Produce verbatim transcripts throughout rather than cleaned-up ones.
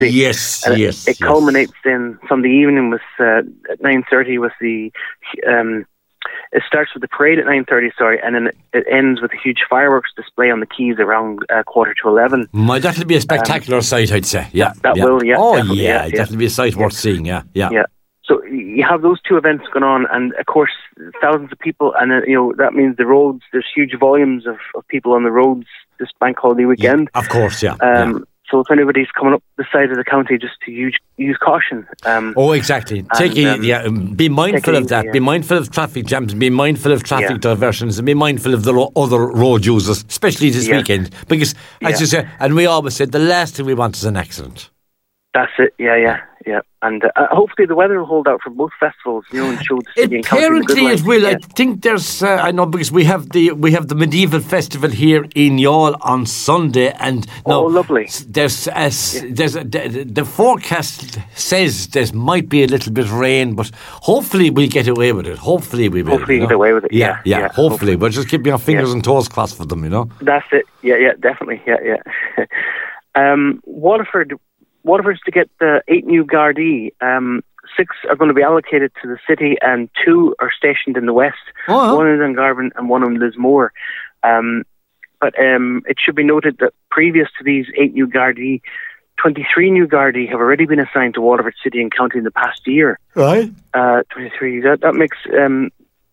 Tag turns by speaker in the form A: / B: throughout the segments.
A: Yes,
B: and
A: yes.
B: It, it
A: yes.
B: culminates then Sunday evening with uh, at nine thirty with the. Um, it starts with the parade at nine thirty, sorry, and then it, it ends with a huge fireworks display on the quays around uh, quarter to eleven.
A: My, that'll be a spectacular um, sight, I'd say. Yeah,
B: that, that
A: yeah.
B: will. Yeah.
A: Oh, yeah,
B: yeah, yeah.
A: That'll be a sight
B: yeah.
A: worth seeing. Yeah, yeah.
B: Yeah. So you have those two events going on, and of course thousands of people, and uh, you know that means the roads. There's huge volumes of, of people on the roads this bank holiday weekend.
A: Yeah, of course, yeah.
B: Um,
A: yeah.
B: So if anybody's coming up the side of the county, just to use, use caution. Um,
A: oh, exactly. Take
B: and,
A: um, yeah, be mindful of
B: easy,
A: that.
B: Yeah.
A: Be mindful of traffic jams. Be mindful of traffic
B: yeah.
A: diversions, and be mindful of the ro- other road users, especially this
B: yeah.
A: weekend. Because, as
B: yeah.
A: you say, and we always said, the last thing we want is an accident.
B: That's it. Yeah, yeah, yeah. And uh, hopefully the weather will hold out for both festivals. You know, and show the city and county.
A: Apparently it will.
B: Yeah.
A: I think there's. Uh, I know because we have the we have the medieval festival here in Youghal on Sunday, and
B: oh,
A: no,
B: lovely.
A: There's a, yeah. there's a, the, the forecast says there might be a little bit of rain, but hopefully we'll get away with it. Hopefully we will.
B: Hopefully
A: you know?
B: get away with it.
A: Yeah,
B: yeah.
A: yeah.
B: yeah
A: hopefully,
B: hopefully.
A: but just keep your fingers
B: yeah.
A: and toes crossed for them. You know.
B: That's it. Yeah, yeah, definitely. Yeah, yeah. um, Waterford. Waterford's to get the eight new Gardaí. Um, six are going to be allocated to the city, and two are stationed in the west.
A: Oh,
B: one in Dungarvan and one in Lismore. Um, but um, it should be noted that previous to these eight new Gardaí, twenty-three new Gardaí have already been assigned to Waterford City and County in the past year.
A: Right.
B: Uh, twenty-three. That that makes um,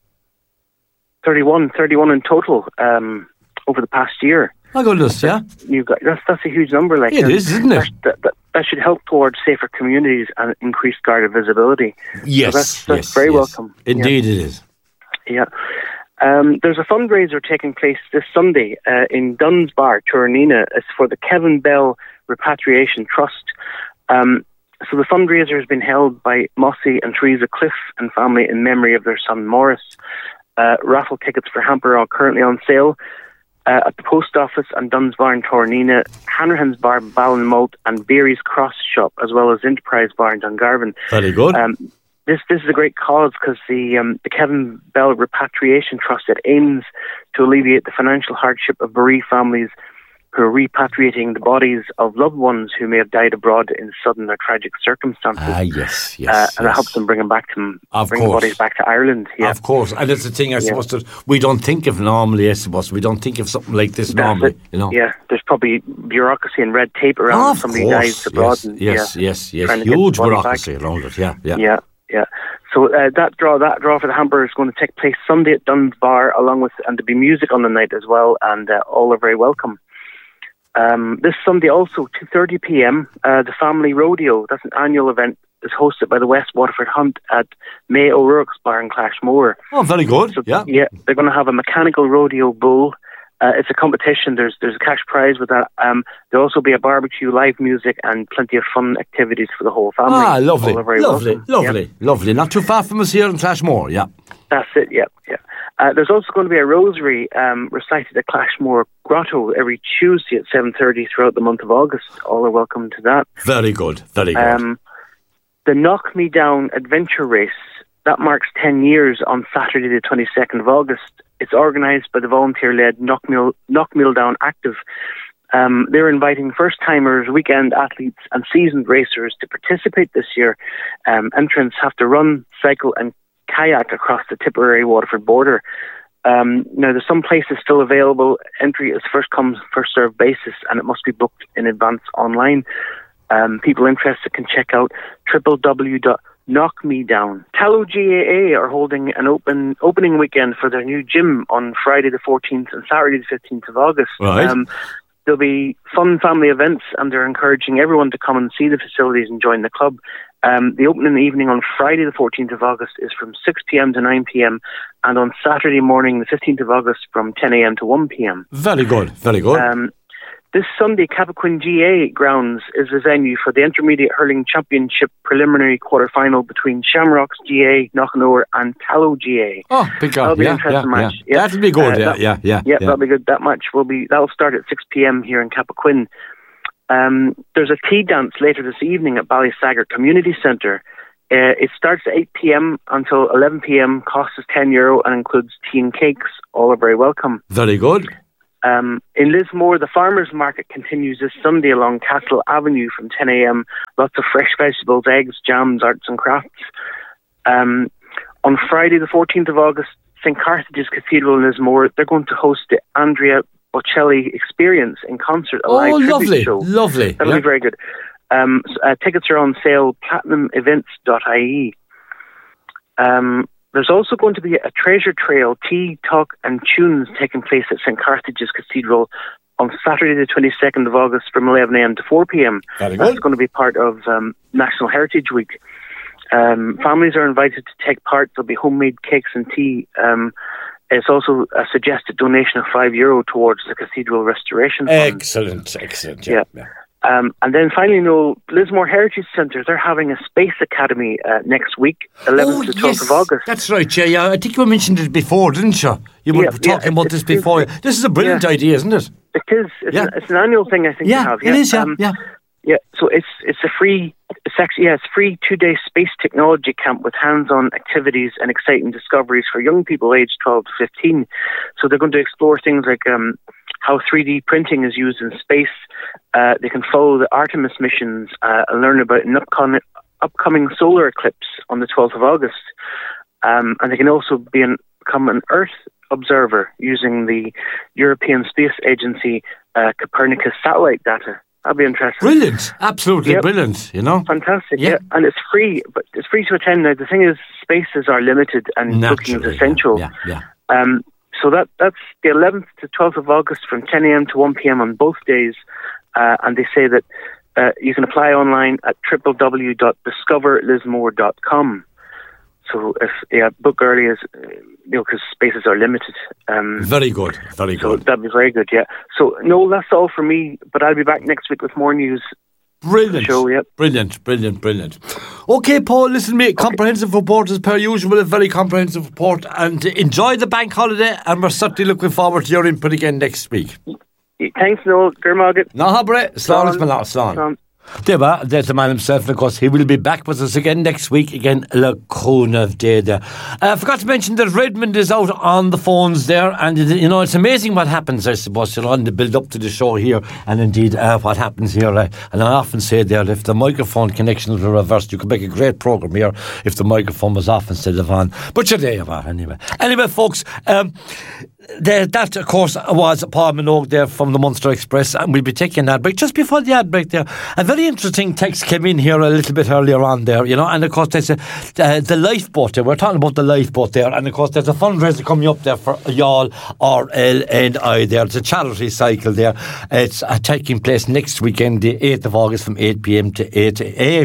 B: thirty-one, thirty-one in total um, over the past year.
A: My goodness, yeah.
B: New, that's that's a huge number. Like
A: it is, isn't it?
B: That, that, that should help towards safer communities and increased Garda visibility.
A: Yes,
B: so that's, that's
A: yes,
B: very
A: yes.
B: welcome.
A: Indeed,
B: yeah.
A: it is.
B: Yeah. Um, there's a fundraiser taking place this Sunday uh, in Duns Bar, Turanina. It's for the Kevin Bell Repatriation Trust. Um, so the fundraiser has been held by Mossy and Teresa Cliff and family in memory of their son Morris. Uh, raffle tickets for Hamper are currently on sale. Uh, at the post office and Duns Bar in Tornina, Hanrahan's Bar, Ballinmalt, and Beery's Cross Shop, as well as Enterprise Bar in Dungarvan.
A: Very good.
B: Um, this this is a great cause because the um, the Kevin Bell Repatriation Trust, it aims to alleviate the financial hardship of bereaved families who are repatriating the bodies of loved ones who may have died abroad in sudden or tragic circumstances.
A: Ah, yes, yes.
B: Uh, and
A: yes.
B: it helps them bring them back to them,
A: of
B: bring
A: course.
B: the bodies back to Ireland. Yeah.
A: Of course, and it's the thing I
B: yeah.
A: suppose that we don't think of normally. I suppose we don't think of something like this
B: That's
A: normally.
B: it.
A: You know.
B: Yeah, there's probably bureaucracy and red tape around
A: oh, of
B: somebody
A: course.
B: dies abroad.
A: Yes,
B: and,
A: yes,
B: yeah,
A: yes, yes.
B: trying to get
A: Huge
B: the body
A: bureaucracy
B: back.
A: around it. Yeah, yeah,
B: yeah, yeah. So uh, that draw, that draw for the Hamper is going to take place Sunday at Duns Bar, along with and there'll be music on the night as well, and uh, all are very welcome. Um, this Sunday also, two thirty p.m, uh, the Family Rodeo, that's an annual event, is hosted by the West Waterford Hunt at May O'Rourke's Bar in Clashmore.
A: Oh, very good.
B: So,
A: yeah.
B: yeah, they're going to have a mechanical rodeo bull. Uh, it's a competition. There's there's a cash prize with that. Um, there'll also be a barbecue, live music, and plenty of fun activities for the whole family.
A: Ah, lovely, lovely,
B: welcome.
A: lovely,
B: yeah.
A: lovely. Not too far from us here in Clashmore, yeah.
B: That's it, yeah, yeah. Uh, there's also going to be a rosary um, recited at Clashmore Grotto every Tuesday at seven thirty throughout the month of August. All are welcome to that.
A: Very good, very good. Um,
B: the Knock Me Down Adventure Race, that marks ten years on Saturday the twenty-second of August. It's organised by the volunteer-led Knockmeal, Knockmeal Down Active. Um, they're inviting first-timers, weekend athletes and seasoned racers to participate this year. Um, entrants have to run, cycle and kayak across the Tipperary-Waterford border. Um, now, there's some places still available. Entry is first-come, first-served basis, and it must be booked in advance online. Um, people interested can check out w w w dot knock me down. Tallow G A A are holding an open opening weekend for their new gym on Friday the fourteenth and Saturday the fifteenth of August.
A: Right. Um,
B: there'll be fun family events, and they're encouraging everyone to come and see the facilities and join the club. Um, the opening evening on Friday the fourteenth of August is from six p.m. to nine p.m. and on Saturday morning the fifteenth of August from ten a.m. to one p.m.
A: Very good, very good. Um,
B: This Sunday, Cappoquin G A grounds is the venue for the Intermediate Hurling Championship preliminary quarter-final between Shamrocks G A, Knockanoor and Tallow G A.
A: Oh, big God.
B: That'll be
A: yeah,
B: an interesting
A: yeah,
B: match.
A: Yeah.
B: Yeah.
A: That'll be good, uh,
B: yeah,
A: that, yeah, yeah,
B: yeah. Yeah,
A: yeah.
B: that'll be good. That match will be, that'll start at six p.m. here in Cappoquin. Um, there's a tea dance later this evening at Ballysaggart Community Centre. Uh, it starts at eight p.m. until eleven p.m, cost is ten euro and includes tea and cakes. All are very welcome.
A: Very good.
B: Um, in Lismore, the farmers market continues this Sunday along Castle Avenue from ten a.m. Lots of fresh vegetables, eggs, jams, arts and crafts. Um, on Friday, the fourteenth of August, Saint Carthage's Cathedral in Lismore, they're going to host the Andrea Bocelli Experience in concert, a
A: oh,
B: live tribute
A: lovely,
B: show.
A: lovely.
B: That'll
A: yeah.
B: be very good. Um, so, uh, tickets are on sale, platinum events dot I E. Um, there's also going to be a treasure trail, tea, talk and tunes taking place at Saint Carthage's Cathedral on Saturday the twenty-second of August from eleven a.m. to four p.m.
A: Very
B: That's
A: good.
B: going to be part of um, National Heritage Week. Um, families are invited to take part. There'll be homemade cakes and tea. Um, it's also a suggested donation of five euro towards the cathedral restoration fund.
A: Excellent, excellent. Yeah.
B: Yeah. Um, and then finally, no, Lismore Heritage Centre, they're having a Space Academy uh, next week, eleventh
A: Oh,
B: to twelfth
A: yes,
B: of August.
A: that's right, yeah, yeah. I think you mentioned it before, didn't you? You were
B: Yeah,
A: talking
B: yeah,
A: about
B: it's-
A: this
B: it's-
A: before. This is a brilliant
B: yeah.
A: idea, isn't it?
B: It is. It's,
A: Yeah.
B: an, it's an annual thing, I think.
A: Yeah,
B: to have.
A: it is, yeah,
B: Um,
A: yeah.
B: Yeah, so it's it's a free, it's actually, yeah, it's free two-day space technology camp with hands-on activities and exciting discoveries for young people aged twelve to fifteen. So they're going to explore things like um, how three D printing is used in space. Uh, they can follow the Artemis missions uh, and learn about an upcoming, upcoming solar eclipse on the twelfth of August. Um, and they can also be an, become an Earth observer using the European Space Agency uh, Copernicus satellite data. That'll be interesting.
A: Brilliant, absolutely
B: Yep.
A: brilliant, you know.
B: Fantastic,
A: Yeah.
B: yeah. And it's free, but it's free to attend. Now, the thing is, spaces are limited and booking is
A: Naturally,
B: essential.
A: Yeah, yeah.
B: Um, so that that's the eleventh to twelfth of August from ten a.m. to one p.m. on both days. Uh, and they say that uh, you can apply online at w w w dot discover lismore dot com. So if yeah, book early, is uh, you know, because spaces are limited. Um,
A: Very good, very
B: so
A: good.
B: that'd be very good, yeah. So no, that's all for me. But I'll be back next week with more news.
A: Brilliant,
B: Show, yep.
A: brilliant, brilliant, brilliant. Okay, Paul, listen, mate, comprehensive report as per usual, a very comprehensive report, and enjoy the bank holiday, and we're certainly looking forward to your input again next week.
B: Thanks, Noel. Gurmaget.
A: No, Habre, Slán, Slán, Slán. There we there's the man himself, and of course he will be back with us again next week, again, La Cona of Day there. I uh, forgot to mention that Redmond is out on the phones there, and you know, it's amazing what happens, I suppose, you know, on the build up to the show here, and indeed uh, what happens here. Uh, and I often say there, if the microphone connections were reversed, you could make a great programme here if the microphone was off instead of on. But you're there you are, anyway. Anyway, folks, um, The, that, of course, was Paul Minogue there from the Munster Express, and we'll be taking an ad break. Just before the ad break there, a very interesting text came in here a little bit earlier on there, you know, and of course there's a, uh, the lifeboat there. We're talking about the lifeboat there, and of course there's a fundraiser coming up there for y'all, R L and I there. It's a charity cycle there. It's uh, taking place next weekend, the eighth of August from eight p.m. to eight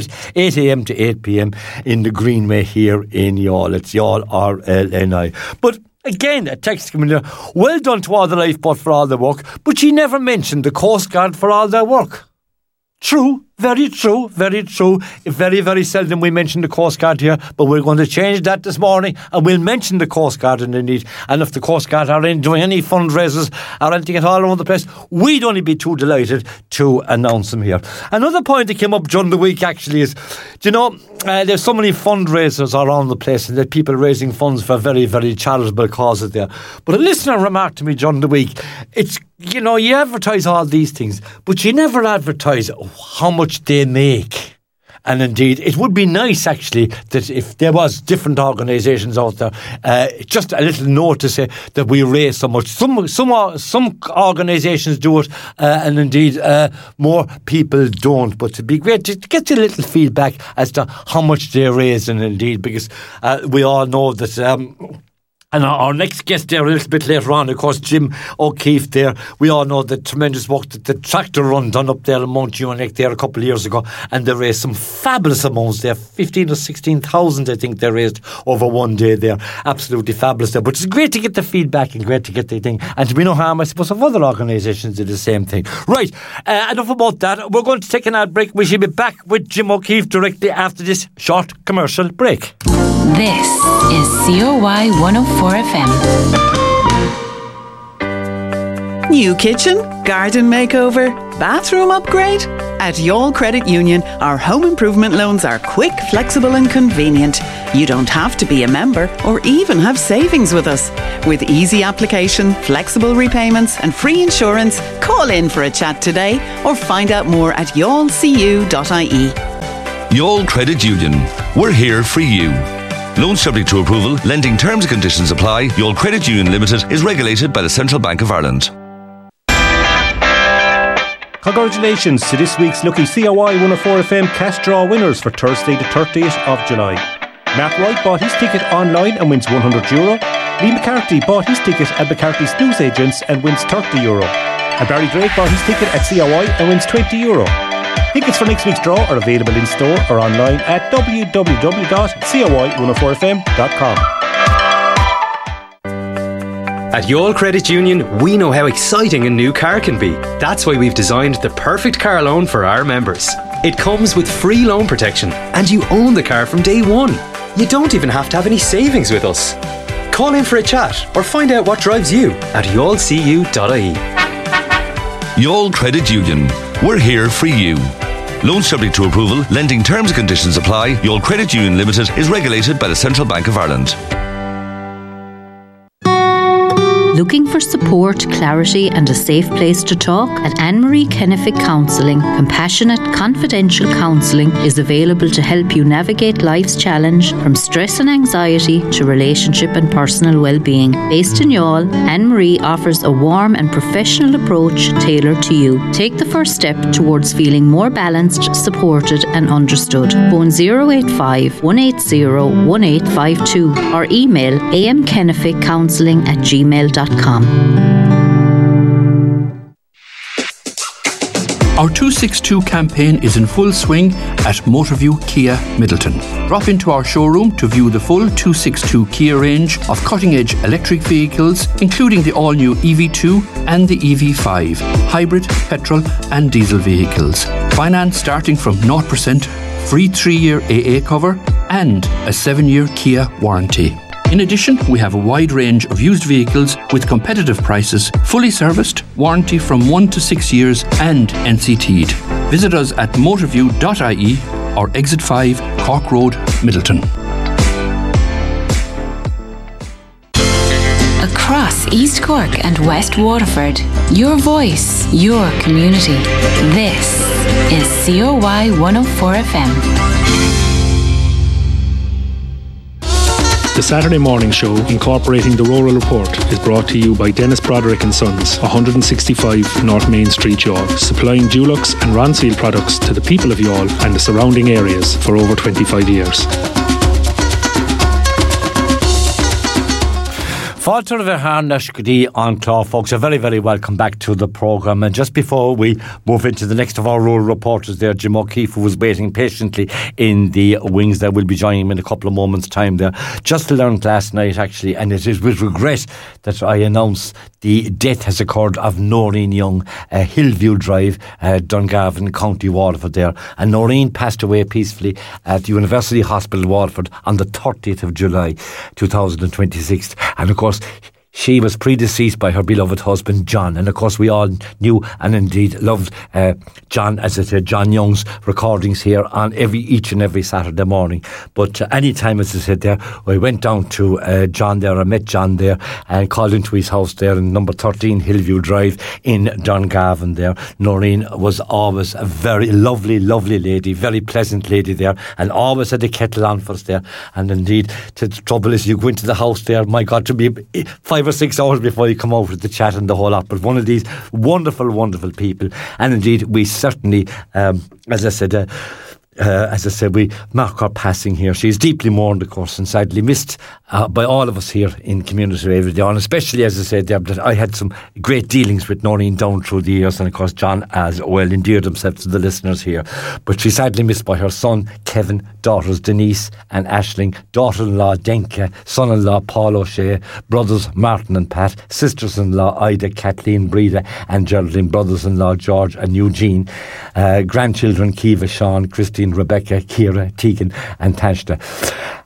A: a.m. to eight p.m. in the Greenway here in y'all. It's y'all, R L and I. But again, a text coming there. Well done to all the lifeboat for all their work, but she never mentioned the Coast Guard for all their work. True, very true, very true. Very, very seldom we mention the Coast Guard here, but we're going to change that this morning, and we'll mention the Coast Guard in the need. And if the Coast Guard are in doing any fundraisers or anything at all around the place, we'd only be too delighted to announce them here. Another point that came up during the week actually is, do you know, uh, there's so many fundraisers around the place, and there are people raising funds for very, very charitable causes there. But a listener remarked to me during the week, it's, you know, you advertise all these things, but you never advertise how much they make. And indeed, it would be nice, actually, that if there was different organisations out there, uh, just a little note to say that we raise so much. Some some some organisations do it, uh, and indeed, uh, more people don't. But it'd be great to get a little feedback as to how much they raise, and indeed, because uh, we all know that. Um, And our next guest there a little bit later on, of course, Jim O'Keefe there. We all know the tremendous work that the tractor run done up there in Mount Unic there a couple of years ago, and they raised some fabulous amounts there, fifteen or sixteen thousand I think they raised over one day there. Absolutely fabulous there. But it's great to get the feedback and great to get the thing. And to be no harm, I suppose, of other organisations do the same thing. Right, uh, enough about that. We're going to take an ad break. We shall be back with Jim O'Keefe directly after this short commercial break.
C: This is C O Y one oh four F M.
D: New kitchen, garden makeover, bathroom upgrade? At Youghal Credit Union, our home improvement loans are quick, flexible and convenient. You don't have to be a member or even have savings with us. With easy application, flexible repayments and free insurance, call in for a chat today or find out more at youghal c u dot i e.
E: Youghal Credit Union. We're here for you. Loans subject to approval. Lending terms and conditions apply. Youghal Credit Union Limited is regulated by the Central Bank of Ireland.
F: Congratulations to this week's lucky C O I one oh four F M cash draw winners for Thursday the thirtieth of July. Matt Wright bought his ticket online and wins one hundred euro. Lee McCarthy bought his ticket at McCarthy's News Agents and wins thirty euro. And Barry Drake bought his ticket at C O I and wins twenty euro. Tickets for next week's draw are available in store or online at w w w dot c o i one oh four f m dot com.
G: At Youghal Credit Union, we know how exciting a new car can be. That's why we've designed the perfect car loan for our members. It comes with free loan protection and you own the car from day one. You don't even have to have any savings with us. Call in for a chat or find out what drives you at youghal c u dot i e.
E: Youghal Credit Union. We're here for you. Loans subject to approval. Lending terms and conditions apply. Youghal Credit Union Limited is regulated by the Central Bank of Ireland.
C: Looking for support, clarity and a safe place to talk? At Anne-Marie Kennefic Counselling, compassionate, confidential counselling is available to help you navigate life's challenge from stress and anxiety to relationship and personal well-being. Based in Youghal, Anne-Marie offers a warm and professional approach tailored to you. Take the first step towards feeling more balanced, supported and understood. Phone zero eight five, one eight zero, one eight five two or email amkenneficcounselling at gmail dot com.
H: Our two sixty-two campaign is in full swing at Motorview Kia Middleton. Drop into our showroom to view the full two sixty-two Kia range of cutting-edge electric vehicles, including the all-new E V two and the E V five, hybrid, petrol and diesel vehicles. Finance starting from zero percent, free three-year A A cover and a seven-year Kia warranty. In addition, we have a wide range of used vehicles with competitive prices, fully serviced, warranty from one to six years and N C T'd. Visit us at motorview dot I E or Exit five, Cork Road, Middleton.
C: Across East Cork and West Waterford, your voice, your community. This is C O Y one oh four F M.
I: The Saturday morning show, incorporating the Rural Report, is brought to you by Dennis Broderick and Sons, one sixty-five North Main Street, Youghal, supplying Dulux and Ronseal products to the people of Youghal and the surrounding areas for over twenty-five years.
A: Falter of Harnashkadi on Claw, folks. A very, very welcome back to the programme. And just before we move into the next of our rural reporters there, Jim O'Keefe, who was waiting patiently in the wings there, will be joining him in a couple of moments' time there. Just learned last night, actually, and it is with regret that I announce the death has occurred of Noreen Young, uh, Hillview Drive, uh, Dungarvan, County Waterford there. And Noreen passed away peacefully at University Hospital, Waterford, on the thirtieth of July, two thousand twenty-six. And of course, she was predeceased by her beloved husband, John. And of course, we all knew and indeed loved uh, John, as I said, John Young's recordings here on every each and every Saturday morning. But uh, any time, as I said there, I went down to uh, John there. I met John there and called into his house there in number thirteen Hillview Drive in Dungarvan there. Noreen was always a very lovely, lovely lady, very pleasant lady there, and always had a kettle on for us there. And indeed, the trouble is, you go into the house there, my God, to be five or six hours before you come out with the chat and the whole lot. But one of these wonderful, wonderful people. And indeed, we certainly, um, as I said, uh, Uh, as I said, we mark her passing here. She is deeply mourned, of course, and sadly missed uh, by all of us here in Community Radio Every Day. And especially, as I said, there, that I had some great dealings with Noreen down through the years, and of course John as well endeared himself to the listeners here. But she's sadly missed by her son Kevin, daughters Denise and Aisling, daughter-in-law Denka, son-in-law Paul O'Shea, brothers Martin and Pat, sisters-in-law Ida, Kathleen, Breda and Geraldine, brothers-in-law George and Eugene, uh, grandchildren Kiva, Sean, Christine, Rebecca, Kira, Tegan and Tashta.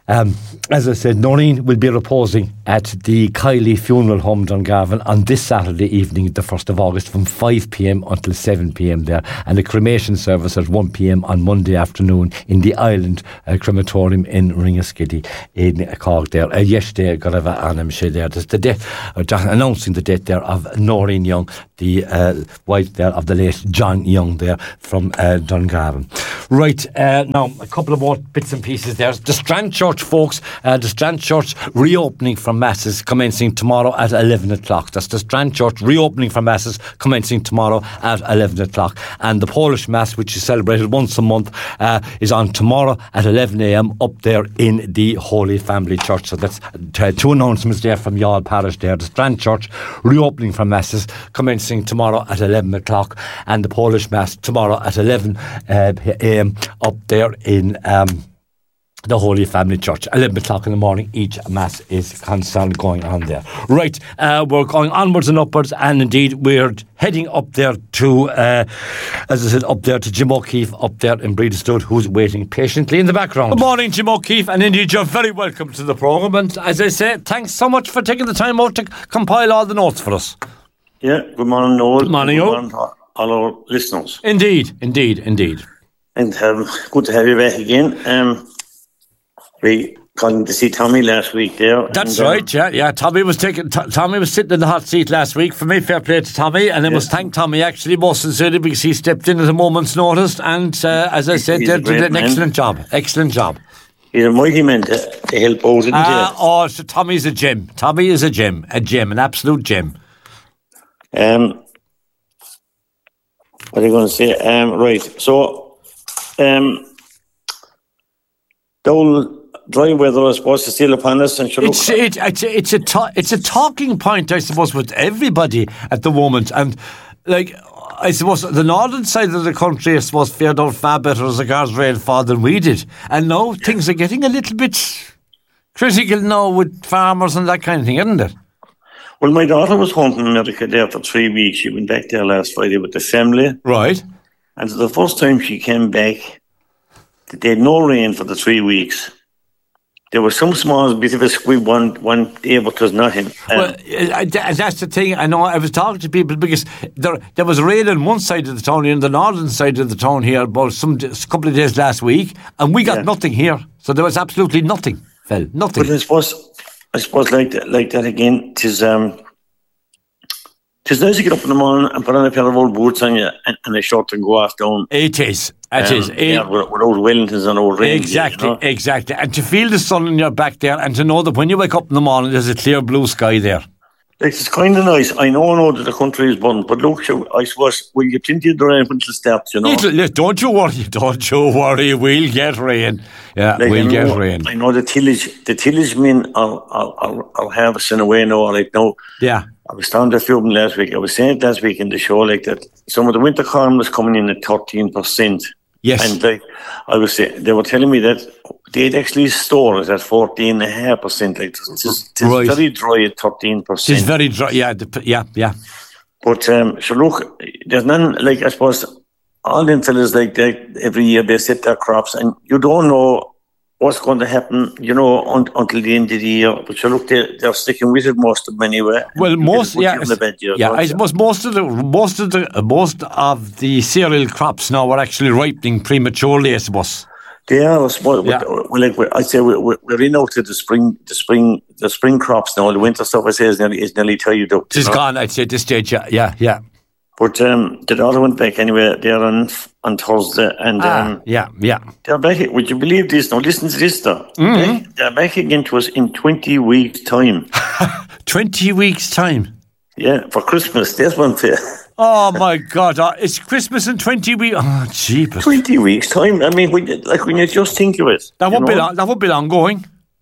A: Um, as I said, Noreen will be reposing at the Kiley Funeral Home Dungarvan on this Saturday evening, the first of August, from five p.m. until seven p.m. there, and a cremation service at one p.m. on Monday afternoon in the Island uh, Crematorium in Ringaskiddy in Cork there. Uh, yesterday, got a anam there. There's the death, uh, announcing the death there of Noreen Young, the uh, wife there of the late John Young there from uh, Dungarvan. Right, uh, now a couple of more bits and pieces there. The Strand Church, folks, uh, the Strand Church reopening for masses commencing tomorrow at eleven o'clock. That's the Strand Church reopening for masses commencing tomorrow at eleven o'clock. And the Polish Mass, which is celebrated once a month, uh, is on tomorrow at eleven a.m. up there in the Holy Family Church. So that's uh, two announcements there from Youghal Parish there. The Strand Church reopening for masses commencing tomorrow at eleven o'clock, and the Polish Mass tomorrow at eleven a.m. up there in um, the Holy Family Church. eleven o'clock in the morning, each Mass is concerned going on there. Right, uh, we're going onwards and upwards, and indeed we're heading up there to, uh, as I said, up there to Jim O'Keefe, up there in Breedistud, who's waiting patiently in the background. Good morning, Jim O'Keefe, and indeed you're very welcome to the programme. And as I say, thanks so much for taking the time out to compile all the notes for us.
J: Yeah, good morning, Noel.
A: Good morning,
J: Good morning to all our listeners.
A: Indeed, indeed, indeed.
J: And um, good to have you back again. Um, we called to see Tommy last week there.
A: That's
J: and,
A: right,
J: um,
A: yeah, yeah. Tommy was taking. T- Tommy was sitting in the hot seat last week. For me, fair play to Tommy, and I must thank Tommy actually most sincerely because he stepped in at a moment's notice, and uh, as I said, they did an man. excellent job. Excellent job.
J: He's a mighty man to, to help out, isn't
A: uh,
J: he?
A: Oh, so Tommy's a gem. Tommy is a gem, a gem, an absolute gem.
J: Um, what are you going to say? Um, right, so um, the whole dry weather, I suppose, is still upon us. And
A: it's, it, it's, it's, a ta- it's a talking point, I suppose, with everybody at the moment. And, like, I suppose the northern side of the country, I suppose, fared out far better as regards rainfall than we did. And now things are getting a little bit critical now with farmers and that kind of thing, isn't it?
J: Well, my daughter was home from America there for three weeks. She went back there last Friday with the family.
A: Right.
J: And the first time she came back, they had no rain for the three weeks. There was some small bit of a squib one, one day, but it was nothing. Um,
A: well, uh, that's the thing. I know I was talking to people because there there was rain on one side of the town, in the northern side of the town here, about some a couple of days last week, and we got yeah. nothing here. So there was absolutely nothing, fell, nothing.
J: But I suppose, I suppose like that, like that again, tis um, tis nice to get up in the morning and put on a pair of old boots on you and, and a shirt and go off down.
A: It is. It
J: um,
A: is.
J: Yeah,
A: it,
J: with, with old Wellingtons and old Rangers.
A: Exactly,
J: you know?
A: exactly. And to feel the sun in your back there and to know that when you wake up in the morning there's a clear blue sky there.
J: It's kind of nice. I know, I know that the country is burnt, but look, I suppose we'll get plenty of rain when it starts, you know.
A: It'll, don't you worry, don't you worry, we'll get rain. Yeah,
J: like
A: we'll
J: I
A: get
J: know,
A: rain.
J: I know the tillage, the tillage men are, are, are, are harvesting away now, like now.
A: Yeah.
J: I was talking to a few of them last week. I was saying it last week in the show, like that some of the winter corn was coming in at thirteen percent.
A: Yes.
J: And like I was saying, they were telling me that they'd actually store it at fourteen and a half percent. Like it's, it's, it's right. very dry at thirteen percent.
A: It's very dry, yeah, yeah, yeah.
J: But um, so look, there's none, like I suppose all them fellas like that every year they set their crops and you don't know what's going to happen, you know, un- until the end of the year. But you look, they're, they're sticking with it, most of them anyway.
A: Well, most, yeah,
J: year,
A: yeah. I suppose most of the most of the most of the cereal crops now are actually ripening prematurely, I suppose.
J: They are. I suppose,
A: yeah.
J: we're like, we're, I say we're, we're in out to the spring, the spring, the spring crops now. The winter stuff, I say, is nearly is nearly tied up.
A: It's gone. I'd say at this stage, yeah, yeah, yeah.
J: But um, the daughter went back anyway. They're on on Thursday, and
A: ah,
J: um,
A: yeah, yeah.
J: They're back. Would you believe this? Now listen to this, though.
A: Mm-hmm.
J: They're back again to us in twenty weeks' time.
A: Twenty weeks' time.
J: Yeah, for Christmas. There's one for you.
A: Oh my God! Uh, it's Christmas in twenty weeks. Oh, jeepers!
J: Twenty weeks' time. I mean, when you, like when you just think of it,
A: that would
J: know?
A: be long, that would be long going.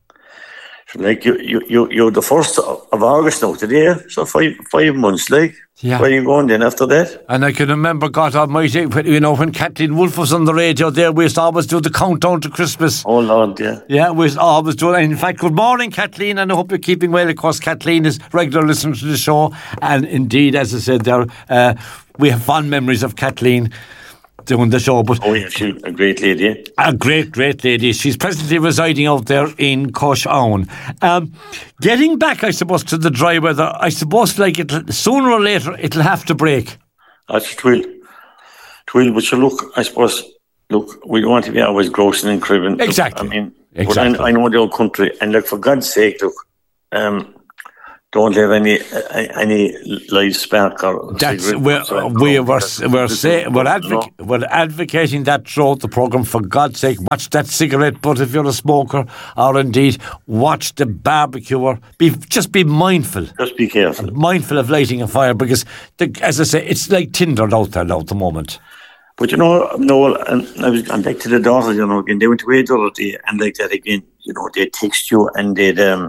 J: Like you, you, you, you're the first of August now today, so five, five months. Like,
A: yeah.
J: Where are you going then after that?
A: And I can remember, God Almighty, you know, when Kathleen Wolfe was on the radio there, we used to always do the countdown to Christmas.
J: Oh Lord, yeah,
A: yeah, we used to always do it. In fact, good morning, Kathleen, and I hope you're keeping well. Of course, Kathleen is regular listener to the show, and indeed, as I said there, uh, we have fond memories of Kathleen. doing the show. But
J: oh, yeah, she's a great lady.
A: A great, great lady. She's presently residing out there in Coshown. Um, getting back, I suppose, to the dry weather, I suppose like it sooner or later it'll have to break.
J: That's it will. It will, but you look, I suppose, look, we don't want to be always grossing and cribbing.
A: Exactly.
J: Look, I mean,
A: exactly.
J: But I, I know the old country, and like, for God's sake, look, um, don't have any uh, any live spark or
A: that's we're we we're we're, say, we're, advoc- no. we're advocating that throughout the programme. For God's sake, watch that cigarette butt if you're a smoker, or indeed watch the barbecuer. Be just be mindful.
J: Just be careful.
A: Mindful of lighting a fire, because the, as I say, it's like Tinder out there now at the moment.
J: But you know, Noel, and I was I'm back to the daughter, you know, again, they went away the other day, and like that again, you know, they text you and they'd um,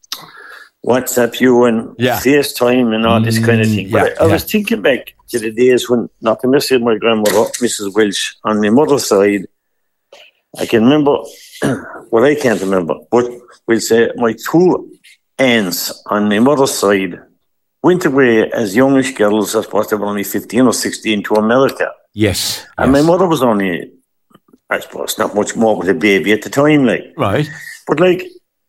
J: WhatsApp you and yeah. FaceTime and all this kind of thing. But yeah, I, I yeah. was thinking back to the days when, not to miss my grandmother, Missus Welch, on my mother's side. I can remember, well, I can't remember, but we'll say my two aunts on my mother's side went away as youngish girls, I suppose they were only fifteen or sixteen, to America.
A: Yes.
J: And
A: yes.
J: my mother was only, I suppose, not much more with a baby at the time, like.
A: Right.
J: But like,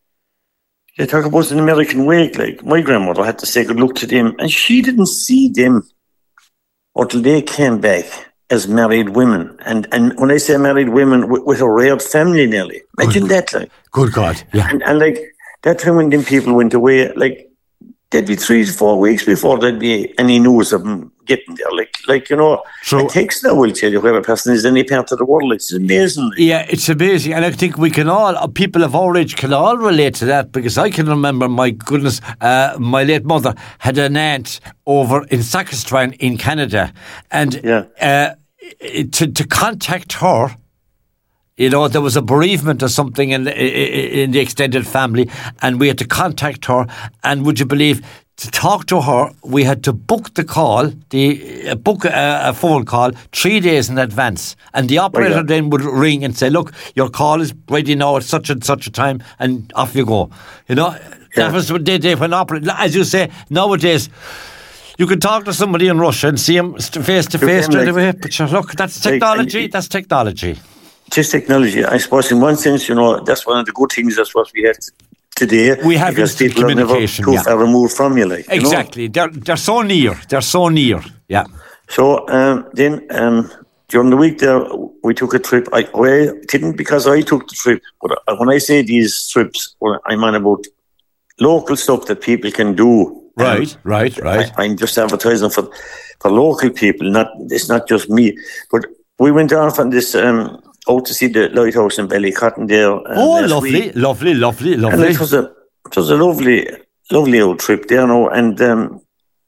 J: they talk about an American wake, like, my grandmother had to say good look to them, and she didn't see them until they came back as married women. And and when I say married women, with, with a real family nearly. Imagine
A: good,
J: that, like.
A: Good God, yeah.
J: And, and like, that time when them people went away, like, there'd be three to four weeks before there'd be any news of them getting there. Like, like you know, so, it takes that, will tell you, where a person is in any part of the world. It's amazing.
A: Yeah, it's amazing. And I think we can all, people of our age can all relate to that, because I can remember, my goodness, uh, my late mother had an aunt over in Saskatchewan in Canada. And
J: yeah.
A: uh, to, to contact her, you know, there was a bereavement or something in the, in the extended family, and we had to contact her. And would you believe, to talk to her, we had to book the call, the uh, book a, a phone call three days in advance, and the operator right, then would ring and say, "Look, your call is ready now at such and such a time," and off you go. You know, yeah. that was what they did when operator. As you say, nowadays, you can talk to somebody in Russia and see them face to face straight away. But look, that's technology. Like, that's technology.
J: Just technology. I suppose in one sense, you know, that's one of the good things that's what we have today.
A: We have
J: because people are never too
A: yeah.
J: far removed from you, like.
A: Exactly.
J: You
A: know? They're they're so near. They're so near. Yeah.
J: So um, then um, during the week there, we took a trip. I, I didn't because I took the trip, but when I say these trips, well, I'm on about local stuff that people can do.
A: Right, um, right, right.
J: I, I'm just advertising for for local people. Not it's not just me, but we went off on this. Um, out to see the lighthouse in Ballycotton there.
A: Oh, lovely, week. lovely, lovely, lovely.
J: And it was a, it was a lovely, lovely old trip there, no? And um,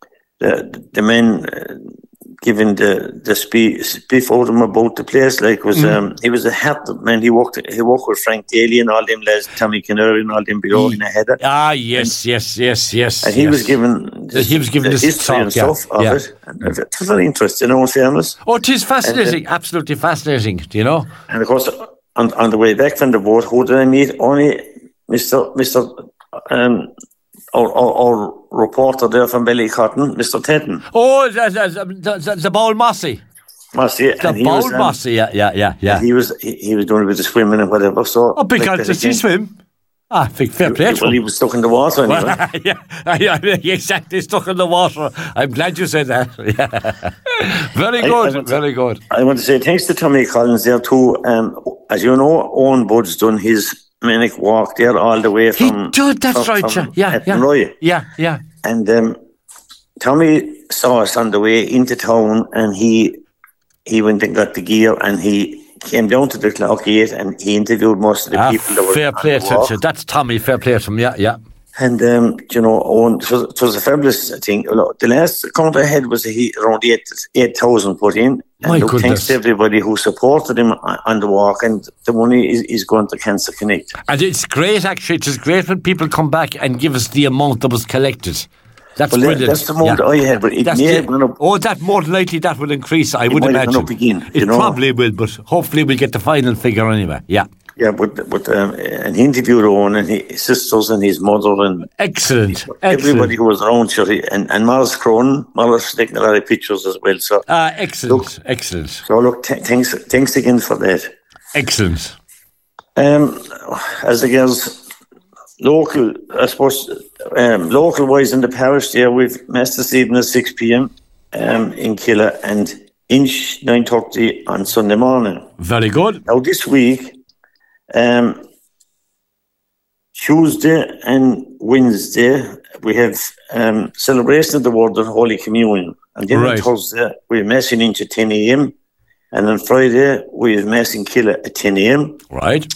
J: the the men uh, giving the the speech before them about the place, like was mm. um, he was a happy man. He walked he walked with Frank Daly and all them lads, Tommy Canary and all them below in a header.
A: Ah, yes, and, yes, yes, yes.
J: And he
A: yes.
J: was given
A: this, he was given
J: the
A: this
J: history
A: talk,
J: and
A: yeah,
J: stuff of
A: yeah.
J: it. And it was very interesting, in all fairness.
A: Oh, it is fascinating, and, uh, absolutely fascinating. Do you know?
J: And of course, on on the way back from the boat, who did I meet? Only Mister Mister Um, Our, our, our reporter there from Ballycotton, Mister Tedden.
A: Oh, the, the, the, the Bowl Mossy.
J: Mossy.
A: The Bowl um, Mossy, yeah, yeah, yeah. yeah.
J: He was he, he was doing a bit of swimming and whatever. So
A: oh, because like does he swim? Ah, fair play.
J: Well, he was stuck in the water anyway.
A: Well, yeah, yeah, exactly, stuck in the water. I'm glad you said that. Yeah. Very good, I, I very
J: to,
A: good.
J: I want to say thanks to Tommy Collins there too. Um, as you know, Owen Bud's done his Manic walk there all the way from.
A: He did, that's
J: from,
A: right,
J: from
A: yeah, yeah,
J: Roy.
A: yeah, yeah.
J: And um, Tommy saw us on the way into town, and he he went and got the gear, and he came down to the clock gate, and he interviewed most of the
A: ah,
J: people that were
A: fair play to him. That's Tommy. Fair play to him. Yeah, yeah.
J: And um, you know, Owen, it was, it was a fabulous thing. The last count I had was he around eight eight thousand put in. And
A: My
J: look,
A: goodness.
J: Thanks to everybody who supported him on the walk, and the money is, is going to Cancer Connect.
A: And it's great, actually. It's great when people come back and give us the amount that was collected. That's
J: well,
A: brilliant.
J: That's the amount yeah. I had, but it
A: that's
J: may
A: the,
J: have gone up.
A: Oh, that more than likely that will increase, I
J: it
A: would
J: might
A: imagine.
J: Have gone up again,
A: it
J: you know?
A: probably will, but hopefully we'll get the final figure anyway. Yeah.
J: Yeah, but but um, and he interviewed Owen and his sisters and his mother and
A: excellent,
J: everybody
A: excellent.
J: who was around, sure, and and Morris Cronin, Morris taking a lot of pictures as well. So
A: uh, excellent,
J: look,
A: excellent.
J: So look, th- thanks, thanks again for that.
A: Excellent.
J: Um, as the girls, local, I suppose, um, local wise in the parish there, we've Mass this evening at six p.m. Um, in Killa and Inch nine thirty on Sunday morning.
A: Very good.
J: Now this week. Um, Tuesday and Wednesday we have um, celebration of the Word of Holy Communion, and then
A: right.
J: on Thursday we have Mass in Inch at ten a.m. and on Friday we have Mass in Killa at ten a.m.
A: Right.